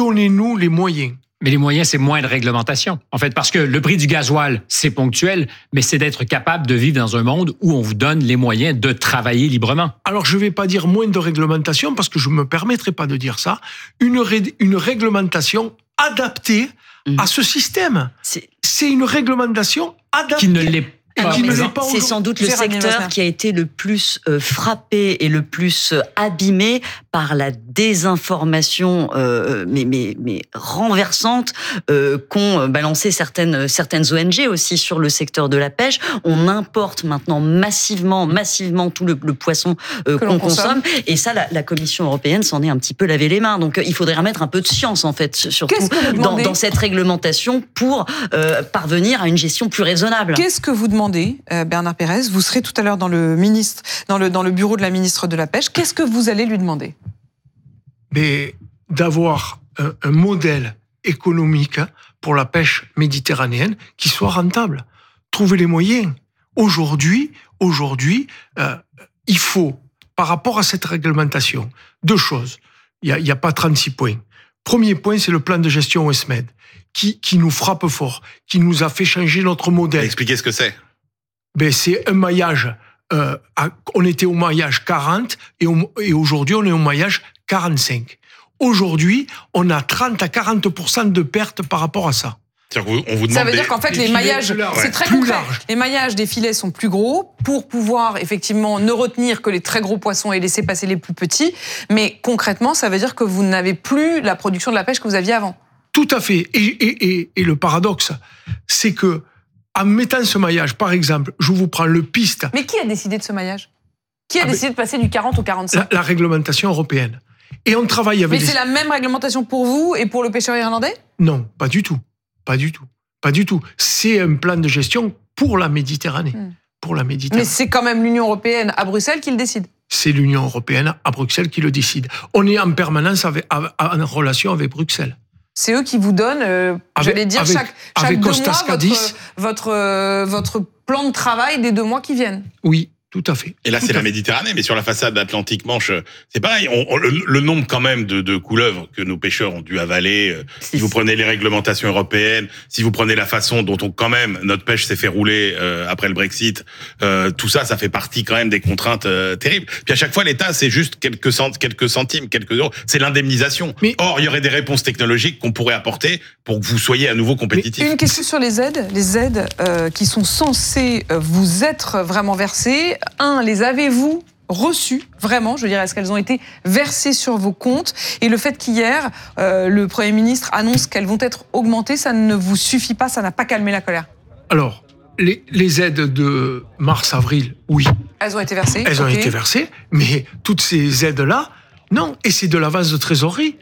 Mais les moyens, c'est moins de réglementation. En fait, parce que le prix du gasoil, c'est ponctuel, mais c'est d'être capable de vivre dans un monde où on vous donne les moyens de travailler librement. Alors, je ne vais pas dire moins de réglementation, parce que je ne me permettrai pas de dire ça. Une réglementation adaptée à ce système. C'est une réglementation adaptée. Qui ne l'est pas. C'est sans doute le secteur qui a été le plus frappé et le plus abîmé par la désinformation mais renversante qu'ont balancé certaines ONG aussi sur le secteur de la pêche. On importe maintenant massivement tout le poisson qu'on consomme, et ça la Commission européenne s'en est un petit peu lavé les mains. Donc il faudrait remettre un peu de science en fait, surtout dans cette réglementation pour parvenir à une gestion plus raisonnable. Qu'est-ce que vous demandez, Bernard Pérez? Vous serez tout à l'heure dans le bureau de la ministre de la Pêche. Qu'est-ce que vous allez lui demander? Mais d'avoir un modèle économique pour la pêche méditerranéenne qui soit rentable. Trouver les moyens. Aujourd'hui, il faut, par rapport à cette réglementation, 2 choses. Il n'y a pas 36 points. Premier point, c'est le plan de gestion OSMED, qui nous frappe fort, qui nous a fait changer notre modèle. Expliquez ce que c'est. C'est un maillage. On était au maillage 40 et aujourd'hui, on est au maillage 45. Aujourd'hui, on a 30 à 40% de pertes par rapport à ça. On vous demande ça veut dire qu'en fait, les maillages, c'est très concret. Les maillages des filets sont plus gros pour pouvoir effectivement ne retenir que les très gros poissons et laisser passer les plus petits. Mais concrètement, ça veut dire que vous n'avez plus la production de la pêche que vous aviez avant. Tout à fait. Et le paradoxe, c'est que en mettant ce maillage, par exemple, je vous prends le piste. Mais qui a décidé de ce maillage? Qui a décidé de passer du 40 au 45? La réglementation européenne. Et on travaille avec... Mais c'est la même réglementation pour vous et pour le pêcheur irlandais? Non, pas du tout. C'est un plan de gestion pour la Méditerranée. Mais c'est quand même l'Union européenne à Bruxelles qui le décide. C'est l'Union européenne à Bruxelles qui le décide. On est en permanence en relation avec Bruxelles. C'est eux qui vous donnent, chaque 2 mois, votre plan de travail des 2 mois qui viennent. Oui. Tout à fait. Et là, c'est la Méditerranée, mais sur la façade Atlantique-Manche, c'est pareil. Le nombre quand même de couleuvres que nos pêcheurs ont dû avaler, si vous prenez les réglementations européennes, si vous prenez la façon dont quand même notre pêche s'est fait rouler après le Brexit, tout ça, ça fait partie quand même des contraintes terribles. Puis à chaque fois, l'État, c'est juste quelques centimes, quelques euros. C'est l'indemnisation. Or, il y aurait des réponses technologiques qu'on pourrait apporter pour que vous soyez à nouveau compétitifs. Une question sur les aides. Les aides qui sont censées vous être vraiment versées. Les avez-vous reçues, vraiment? Je veux dire, est-ce qu'elles ont été versées sur vos comptes? Et le fait qu'hier, le Premier ministre annonce qu'elles vont être augmentées, ça ne vous suffit pas, ça n'a pas calmé la colère? Alors, les aides de mars-avril, oui. Elles ont été versées? Elles ont été versées, mais toutes ces aides-là, non. Et c'est de l'avance de trésorerie.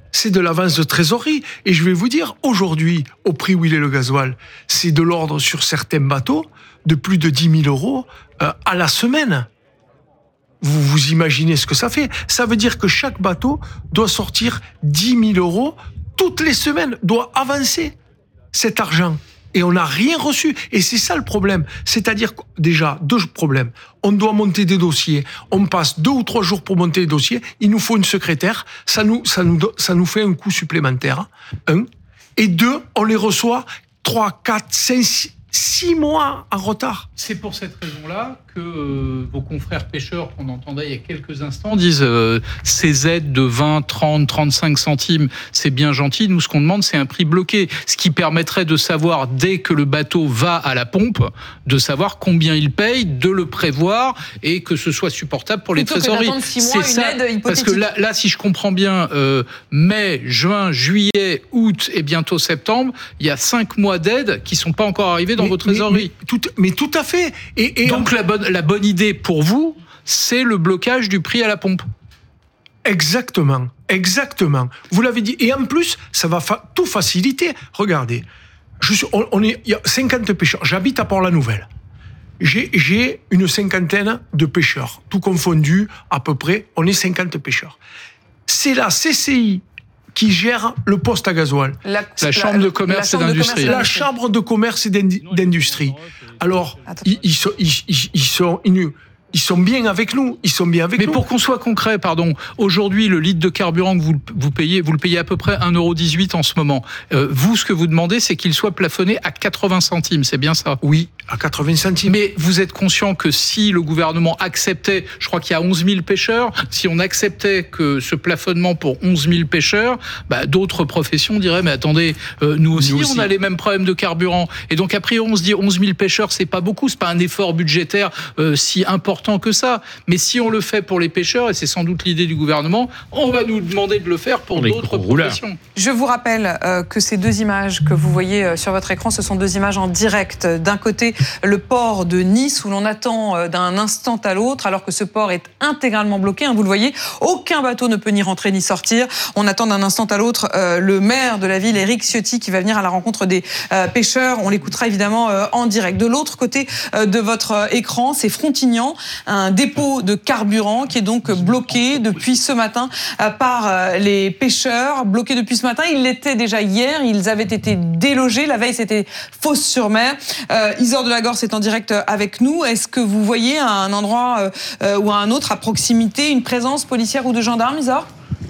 Et je vais vous dire, aujourd'hui, au prix où il est le gasoil, c'est de l'ordre sur certains bateaux de plus de 10 000 euros à la semaine. Vous imaginez ce que ça fait? Ça veut dire que chaque bateau doit sortir 10 000 euros toutes les semaines, doit avancer cet argent. Et on n'a rien reçu. Et c'est ça le problème. C'est-à-dire, déjà, 2 problèmes. On doit monter des dossiers. On passe 2 ou 3 jours pour monter les dossiers. Il nous faut une secrétaire. Ça nous fait un coût supplémentaire. 1. Et 2, on les reçoit 3, 4, 5, 6 mois en retard. C'est pour cette raison-là que vos confrères pêcheurs qu'on entendait il y a quelques instants disent ces aides de 20, 30, 35 centimes, c'est bien gentil. Nous, ce qu'on demande, c'est un prix bloqué. Ce qui permettrait de savoir, dès que le bateau va à la pompe, de savoir combien il paye, de le prévoir et que ce soit supportable pour les trésoreries. C'est ça, parce que là, si je comprends bien, mai, juin, juillet, août et bientôt septembre, il y a 5 mois d'aide qui sont pas encore arrivés dans vos trésoreries. Mais tout à fait. Et donc la bonne idée pour vous, c'est le blocage du prix à la pompe. Exactement. Vous l'avez dit. Et en plus, ça va tout faciliter. Regardez, il y a 50 pêcheurs. J'habite à Port-la-Nouvelle. J'ai une cinquantaine de pêcheurs, tout confondu à peu près. On est 50 pêcheurs. C'est la CCI qui gère le poste à gasoil. La Chambre de commerce et d'industrie. La Chambre de commerce et d'industrie. Alors, ils sont bien avec nous. Mais pour qu'on soit concret, aujourd'hui, le litre de carburant que vous le payez à peu près 1,18 € en ce moment. Vous, ce que vous demandez, c'est qu'il soit plafonné à 80 centimes, c'est bien ça? Oui, à 80 centimes. Mais vous êtes conscient que si le gouvernement acceptait, je crois qu'il y a 11 000 pêcheurs, si on acceptait que ce plafonnement pour 11 000 pêcheurs, d'autres professions diraient, mais attendez, nous aussi, on a les mêmes problèmes de carburant. Et donc, a priori, on se dit 11 000 pêcheurs, c'est pas beaucoup, c'est pas un effort budgétaire si important que ça. Mais si on le fait pour les pêcheurs, et c'est sans doute l'idée du gouvernement, on va nous demander de le faire pour d'autres professions. Je vous rappelle que ces deux images que vous voyez sur votre écran, ce sont deux images en direct. D'un côté, le port de Nice, où l'on attend d'un instant à l'autre, alors que ce port est intégralement bloqué. Vous le voyez, aucun bateau ne peut ni rentrer ni sortir. On attend d'un instant à l'autre le maire de la ville, Éric Ciotti, qui va venir à la rencontre des pêcheurs. On l'écoutera évidemment en direct. De l'autre côté de votre écran, c'est Frontignan, un dépôt de carburant qui est donc bloqué depuis ce matin par les pêcheurs. Bloqué depuis ce matin, il l'était déjà hier. Ils avaient été délogés. La veille, c'était Fos-sur-Mer. Isor Delagorce est en direct avec nous. Est-ce que vous voyez à un endroit ou à un autre à proximité une présence policière ou de gendarmes, Isor ?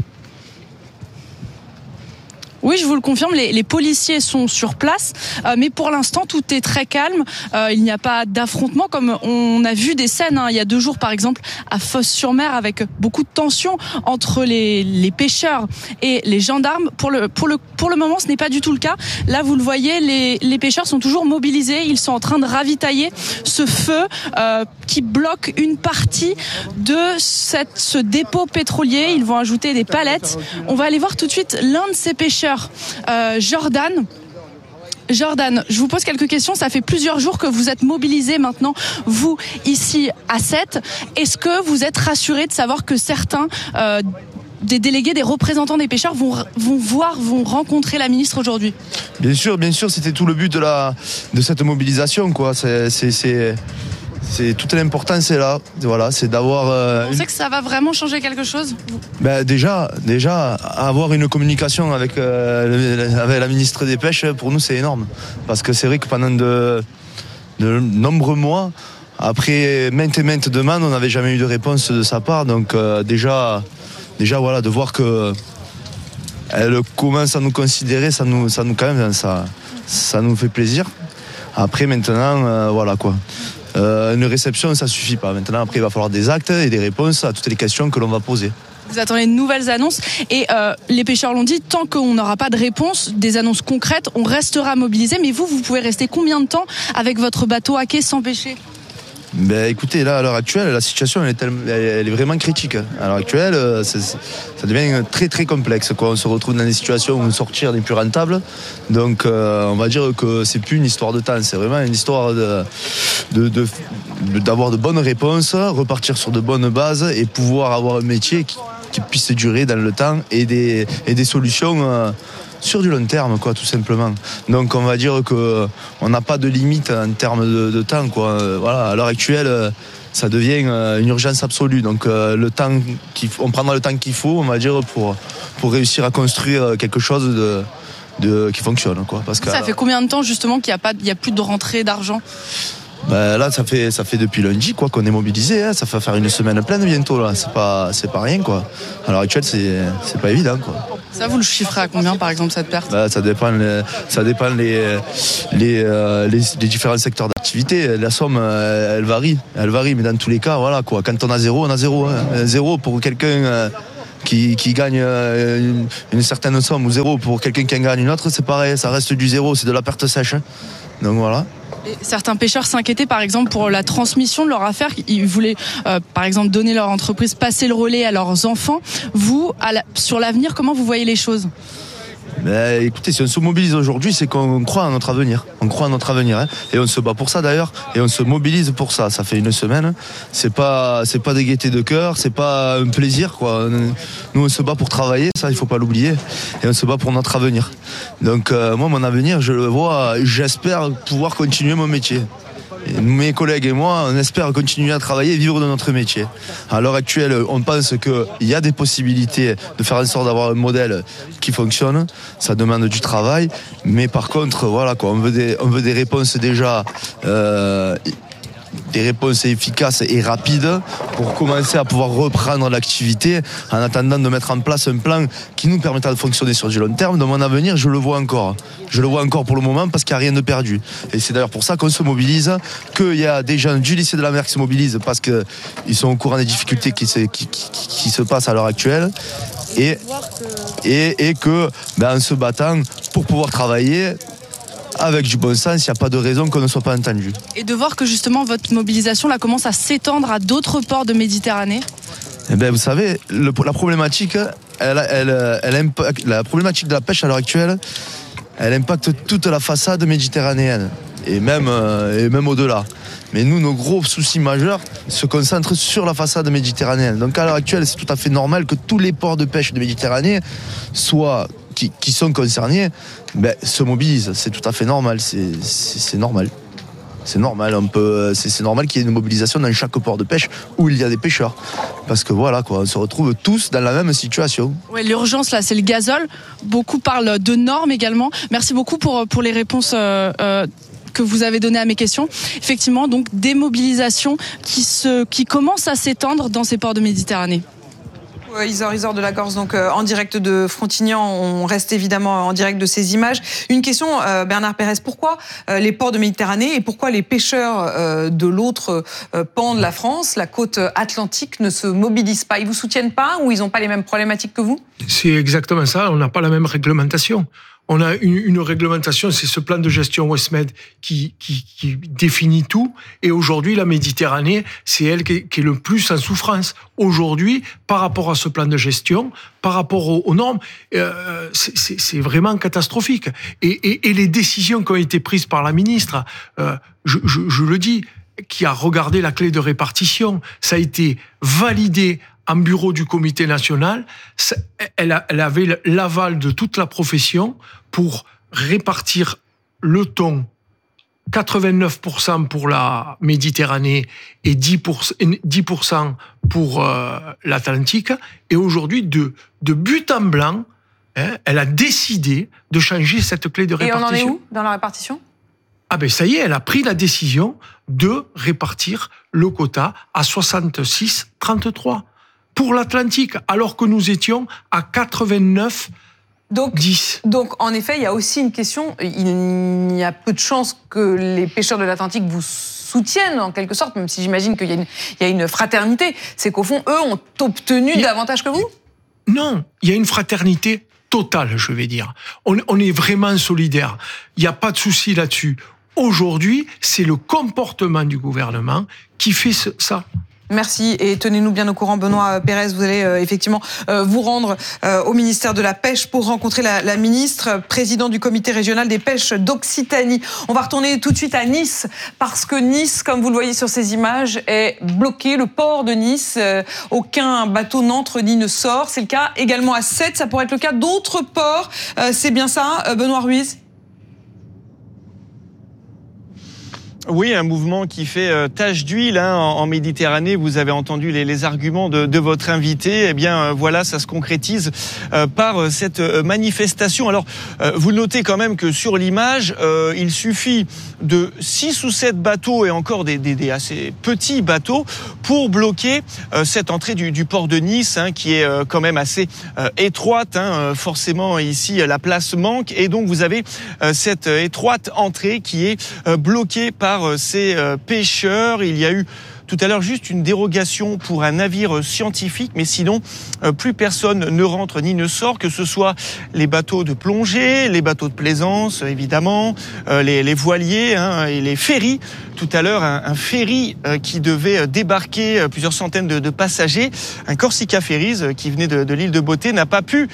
Oui, je vous le confirme, les policiers sont sur place, mais pour l'instant, tout est très calme. Il n'y a pas d'affrontement, comme on a vu des scènes il y a 2 jours, par exemple, à Fos-sur-Mer, avec beaucoup de tensions entre les pêcheurs et les gendarmes. Pour le moment, ce n'est pas du tout le cas. Là, vous le voyez, les pêcheurs sont toujours mobilisés. Ils sont en train de ravitailler ce feu qui bloque une partie de ce dépôt pétrolier. Ils vont ajouter des palettes. On va aller voir tout de suite l'un de ces pêcheurs. Jordan, je vous pose quelques questions. Ça fait plusieurs jours que vous êtes mobilisés maintenant, vous, ici à Sète. Est-ce que vous êtes rassurés de savoir que certains des délégués, des représentants des pêcheurs vont rencontrer la ministre aujourd'hui? Bien sûr, c'était tout le but de cette mobilisation, quoi. C'est toute l'importance est là. Voilà, c'est d'avoir. Vous pensez que ça va vraiment changer quelque chose? Déjà, avoir une communication avec la ministre des Pêches, pour nous, c'est énorme. Parce que c'est vrai que pendant de nombreux mois, après maintes demandes, on n'avait jamais eu de réponse de sa part. Donc déjà, voilà, de voir que elle commence à nous considérer, ça nous quand même, ça nous fait plaisir. Après, maintenant, voilà quoi. Une réception, ça suffit pas. Maintenant, après, il va falloir des actes et des réponses à toutes les questions que l'on va poser. Vous attendez de nouvelles annonces et les pêcheurs l'ont dit, tant qu'on n'aura pas de réponse, des annonces concrètes, on restera mobilisé. Mais vous pouvez rester combien de temps avec votre bateau à quai sans pêcher? Écoutez, là, à l'heure actuelle, la situation elle est vraiment critique. À l'heure actuelle, ça devient très très complexe, quoi. On se retrouve dans des situations où sortir n'est plus rentable. Donc, on va dire que c'est plus une histoire de temps, c'est vraiment une histoire d'avoir de bonnes réponses, repartir sur de bonnes bases et pouvoir avoir un métier qui puisse durer dans le temps et des solutions sur du long terme, quoi, tout simplement. Donc on va dire que on n'a pas de limite en termes de temps, quoi. Voilà, à l'heure actuelle, ça devient une urgence absolue. Donc on prendra le temps qu'il faut, on va dire, pour réussir à construire quelque chose qui fonctionne, quoi. Parce que ça fait combien de temps justement qu'il n'y a plus de rentrée d'argent? Là, ça fait depuis lundi, quoi, qu'on est mobilisé. Hein. Ça va faire une semaine pleine bientôt, là. C'est pas rien, quoi. À l'heure actuelle, c'est pas évident, quoi. Ça, vous le chiffrez à combien, par exemple, cette perte? Ça dépend les différents secteurs d'activité. La somme, elle varie, mais dans tous les cas, voilà quoi. Quand on a zéro, on a zéro. Hein. Zéro pour quelqu'un qui gagne une certaine somme, ou zéro pour quelqu'un qui en gagne une autre, c'est pareil. Ça reste du zéro, c'est de la perte sèche. Hein. Donc voilà. Et certains pêcheurs s'inquiétaient par exemple pour la transmission de leur affaire. Ils voulaient par exemple donner leur entreprise, passer le relais à leurs enfants. Vous, sur l'avenir, comment vous voyez les choses? Écoutez, si on se mobilise aujourd'hui, c'est qu'on croit à notre avenir. On croit à notre avenir, hein. Et on se bat pour ça d'ailleurs, et on se mobilise pour ça. Ça fait une semaine. C'est pas des gaietés de cœur, c'est pas un plaisir, quoi. Nous, on se bat pour travailler, ça, il faut pas l'oublier, et on se bat pour notre avenir. Donc, moi, mon avenir, je le vois. J'espère pouvoir continuer mon métier. Et mes collègues et moi, on espère continuer à travailler et vivre de notre métier. À l'heure actuelle, on pense qu'il y a des possibilités de faire en sorte d'avoir un modèle qui fonctionne. Ça demande du travail, mais par contre, voilà quoi, on veut des réponses déjà. Des réponses efficaces et rapides pour commencer à pouvoir reprendre l'activité en attendant de mettre en place un plan qui nous permettra de fonctionner sur du long terme. Dans mon avenir, je le vois encore. Je le vois encore pour le moment parce qu'il n'y a rien de perdu. Et c'est d'ailleurs pour ça qu'on se mobilise, qu'il y a des gens du lycée de la mer qui se mobilisent parce qu'ils sont au courant des difficultés qui se passent à l'heure actuelle. Et que, en se battant pour pouvoir travailler, avec du bon sens, il n'y a pas de raison qu'on ne soit pas entendu. Et de voir que justement votre mobilisation là commence à s'étendre à d'autres ports de Méditerranée. Vous savez, la problématique, la problématique de la pêche à l'heure actuelle, elle impacte toute la façade méditerranéenne et même au-delà. Mais nous, nos gros soucis majeurs se concentrent sur la façade méditerranéenne. Donc à l'heure actuelle, c'est tout à fait normal que tous les ports de pêche de Méditerranée qui sont concernés se mobilisent. C'est tout à fait normal. C'est normal. C'est normal. C'est normal qu'il y ait une mobilisation dans chaque port de pêche où il y a des pêcheurs. Parce que voilà, quoi, on se retrouve tous dans la même situation. Ouais, l'urgence là, c'est le gazole. Beaucoup parlent de normes également. Merci beaucoup pour les réponses que vous avez données à mes questions. Effectivement, donc des mobilisations qui commencent à s'étendre dans ces ports de Méditerranée. Isor de la Gorse, donc en direct de Frontignan. On reste évidemment en direct de ces images. Une question, Bernard Pérez, pourquoi les ports de Méditerranée et pourquoi les pêcheurs de l'autre pan de la France, la côte atlantique, ne se mobilisent pas? Ils vous soutiennent pas ou ils n'ont pas les mêmes problématiques que vous? C'est exactement ça, on n'a pas la même réglementation. On a une réglementation, c'est ce plan de gestion Westmed qui définit tout. Et aujourd'hui, la Méditerranée, c'est elle qui est le plus en souffrance. Aujourd'hui, par rapport à ce plan de gestion, par rapport aux normes, c'est vraiment catastrophique. Et les décisions qui ont été prises par la ministre, je le dis, qui a regardé la clé de répartition, ça a été validé en bureau du comité national. Elle avait l'aval de toute la profession pour répartir le thon 89% pour la Méditerranée et 10% pour l'Atlantique. Et aujourd'hui, de but en blanc, elle a décidé de changer cette clé de répartition. Et on en est où dans la répartition ? Ça y est, elle a pris la décision de répartir le quota à 66-33 pour l'Atlantique, alors que nous étions à 89-10. Donc, en effet, il y a aussi une question. Il y a peu de chances que les pêcheurs de l'Atlantique vous soutiennent, en quelque sorte, même si j'imagine qu'il y a une fraternité. C'est qu'au fond, eux ont obtenu davantage que vous ? Non, il y a une fraternité totale, je vais dire. On est vraiment solidaires. Il n'y a pas de souci là-dessus. Aujourd'hui, c'est le comportement du gouvernement qui fait ça. Merci et tenez-nous bien au courant, Benoît Pérez. Vous allez effectivement vous rendre au ministère de la Pêche pour rencontrer la ministre, président du comité régional des pêches d'Occitanie. On va retourner tout de suite à Nice parce que Nice, comme vous le voyez sur ces images, est bloqué. Le port de Nice, aucun bateau n'entre ni ne sort. C'est le cas également à Sète. Ça pourrait être le cas d'autres ports. C'est bien ça, Benoît Ruiz ? Oui, un mouvement qui fait tache d'huile en Méditerranée. Vous avez entendu les arguments de votre invité. Eh bien, voilà, ça se concrétise par cette manifestation. Alors, vous notez quand même que sur l'image, il suffit de 6 ou 7 bateaux et encore des assez petits bateaux pour bloquer cette entrée du port de Nice, qui est quand même assez étroite. Forcément, ici, la place manque et donc vous avez cette étroite entrée qui est bloquée par ces pêcheurs. Il y a eu tout à l'heure juste une dérogation pour un navire scientifique, mais sinon plus personne ne rentre ni ne sort, que ce soit les bateaux de plongée, les bateaux de plaisance évidemment, les voiliers et les ferries. Tout à l'heure, un ferry qui devait débarquer plusieurs centaines de passagers, un Corsica Ferries qui venait de l'île de Beauté, n'a pas pu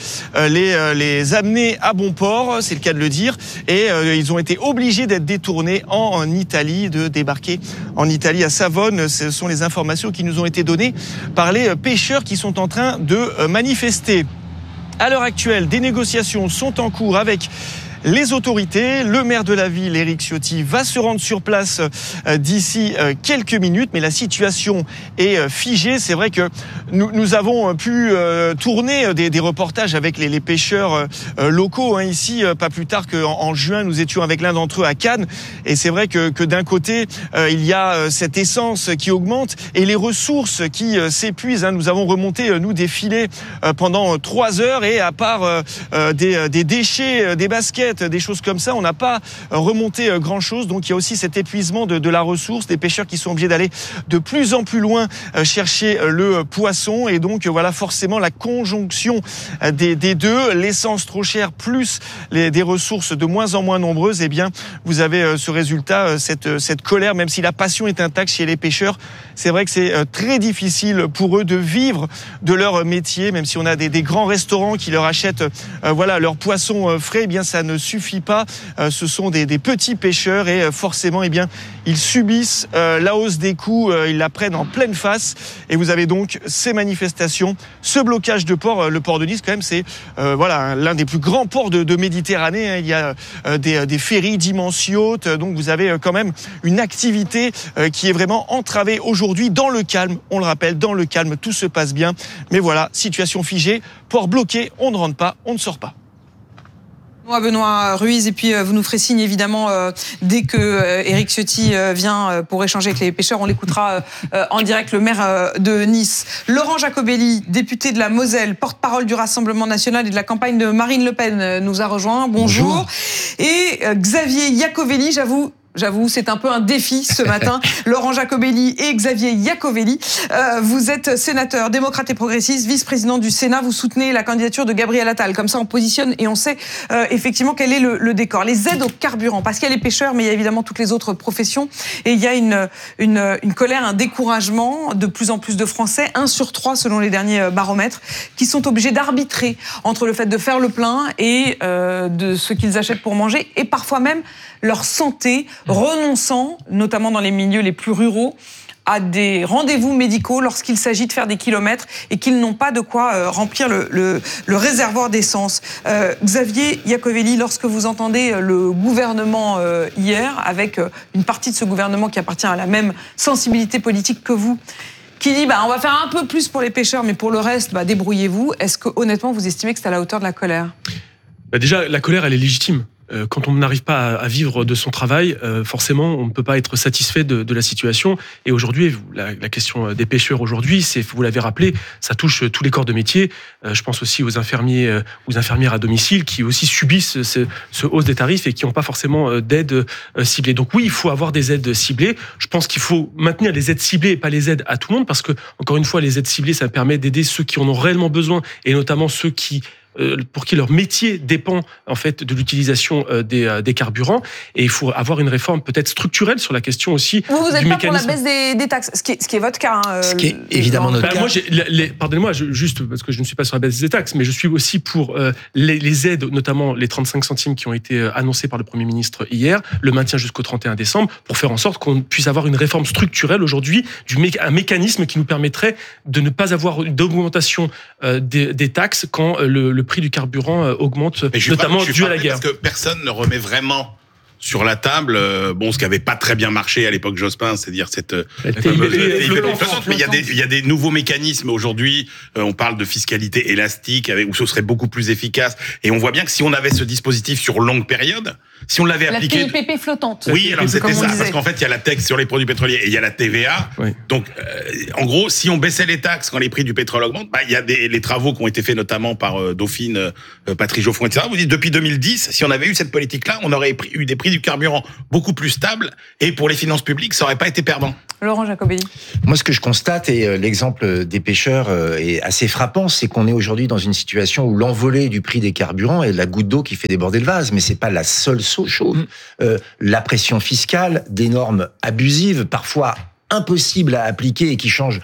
les amener à bon port, c'est le cas de le dire, et ils ont été obligés d'être détournés en Italie, de débarquer en Italie à Savone. Ce sont les informations qui nous ont été données par les pêcheurs qui sont en train de manifester. À l'heure actuelle, des négociations sont en cours avec les autorités. Le maire de la ville, Éric Ciotti, va se rendre sur place d'ici quelques minutes, mais la situation est figée. C'est vrai que nous avons pu tourner des reportages avec les pêcheurs locaux ici, pas plus tard qu'en juin, nous étions avec l'un d'entre eux à Cannes, et c'est vrai que d'un côté, il y a cette essence qui augmente et les ressources qui s'épuisent. Nous avons remonté, nous, des filets pendant 3 heures, et à part des déchets, des baskets, des choses comme ça, on n'a pas remonté grand-chose. Donc il y a aussi cet épuisement de la ressource, des pêcheurs qui sont obligés d'aller de plus en plus loin chercher le poisson. Et donc voilà, forcément la conjonction des deux, l'essence trop chère plus des ressources de moins en moins nombreuses, eh bien vous avez ce résultat, cette colère, même si la passion est intacte chez les pêcheurs. C'est vrai que c'est très difficile pour eux de vivre de leur métier, même si on a des grands restaurants qui leur achètent leur poisson frais, eh bien ça ne suffit pas. Ce sont des petits pêcheurs et forcément, eh bien, ils subissent la hausse des coûts, ils la prennent en pleine face. Et vous avez donc ces manifestations, ce blocage de port. Le port de Nice, quand même, c'est l'un des plus grands ports de Méditerranée. Il y a des ferries d'immenses yachts, donc vous avez quand même une activité qui est vraiment entravée aujourd'hui dans le calme. On le rappelle, dans le calme, tout se passe bien. Mais voilà, situation figée, port bloqué, on ne rentre pas, on ne sort pas. Benoît Ruiz, et puis vous nous ferez signe évidemment dès que Éric Ciotti vient pour échanger avec les pêcheurs. On l'écoutera en direct, le maire de Nice. Laurent Jacobelli, député de la Moselle, porte-parole du Rassemblement national et de la campagne de Marine Le Pen, nous a rejoint. Bonjour. Et Xavier Iacovelli, J'avoue, c'est un peu un défi ce matin. Laurent Jacobelli et Xavier Iacovelli. Vous êtes sénateur démocrate et progressiste, vice-président du Sénat. Vous soutenez la candidature de Gabriel Attal. Comme ça, on positionne et on sait effectivement quel est le décor. Les aides au carburant, parce qu'il y a les pêcheurs, mais il y a évidemment toutes les autres professions. Et il y a une colère, un découragement de plus en plus de Français, 1 sur 3 selon les derniers baromètres, qui sont obligés d'arbitrer entre le fait de faire le plein et de ce qu'ils achètent pour manger, et parfois même leur santé, renonçant, notamment dans les milieux les plus ruraux, à des rendez-vous médicaux lorsqu'il s'agit de faire des kilomètres et qu'ils n'ont pas de quoi remplir le réservoir d'essence. Xavier Iacovelli, lorsque vous entendez le gouvernement hier, avec une partie de ce gouvernement qui appartient à la même sensibilité politique que vous, qui dit on va faire un peu plus pour les pêcheurs, mais pour le reste, débrouillez-vous. Est-ce que honnêtement vous estimez que c'est à la hauteur de la colère ? Déjà, la colère, elle est légitime. Quand on n'arrive pas à vivre de son travail, forcément, on ne peut pas être satisfait de la situation. Et aujourd'hui, la question des pêcheurs aujourd'hui, vous l'avez rappelé, ça touche tous les corps de métier. Je pense aussi aux infirmiers, aux infirmières à domicile qui aussi subissent ce hausse des tarifs et qui n'ont pas forcément d'aide ciblée. Donc oui, il faut avoir des aides ciblées. Je pense qu'il faut maintenir les aides ciblées et pas les aides à tout le monde, parce que, encore une fois, les aides ciblées, ça permet d'aider ceux qui en ont réellement besoin, et notamment ceux pour qui leur métier dépend en fait de l'utilisation des carburants. Et il faut avoir une réforme peut-être structurelle sur la question aussi vous du êtes mécanisme. pas pour la baisse des taxes, ce qui est votre cas. Ce qui est évidemment notre cas. Moi, pardonnez-moi, juste parce que je ne suis pas sur la baisse des taxes, mais je suis aussi pour les aides, notamment les 35 centimes qui ont été annoncés par le Premier ministre hier, le maintien jusqu'au 31 décembre, pour faire en sorte qu'on puisse avoir une réforme structurelle aujourd'hui, un mécanisme qui nous permettrait de ne pas avoir d'augmentation des taxes quand le prix du carburant augmente, notamment dû à la guerre. Parce que personne ne remet vraiment sur la table, ce qui avait pas très bien marché à l'époque Jospin, c'est-à-dire cette fameuse TIPP flottante. Mais il y a des nouveaux mécanismes aujourd'hui. On parle de fiscalité élastique, où ce serait beaucoup plus efficace. Et on voit bien que si on avait ce dispositif sur longue période, si on l'avait appliqué... La TIPP flottante. Oui, alors c'était ça, parce qu'en fait, il y a la taxe sur les produits pétroliers et il y a la TVA. Oui. Donc, en gros, si on baissait les taxes quand les prix du pétrole augmentent, il y a les travaux qui ont été faits notamment par Dauphine, Patrice Geoffroy, etc. Vous dites, depuis 2010, si on avait eu cette politique-là, on aurait eu des prix du carburant beaucoup plus stables et pour les finances publiques, ça n'aurait pas été perdant. Laurent Jacobelli. Moi, ce que je constate, et l'exemple des pêcheurs est assez frappant, c'est qu'on est aujourd'hui dans une situation où l'envolée du prix des carburants est la goutte d'eau qui fait déborder le vase, mais c'est pas la seule chose. La pression fiscale, des normes abusives, parfois impossibles à appliquer et qui changent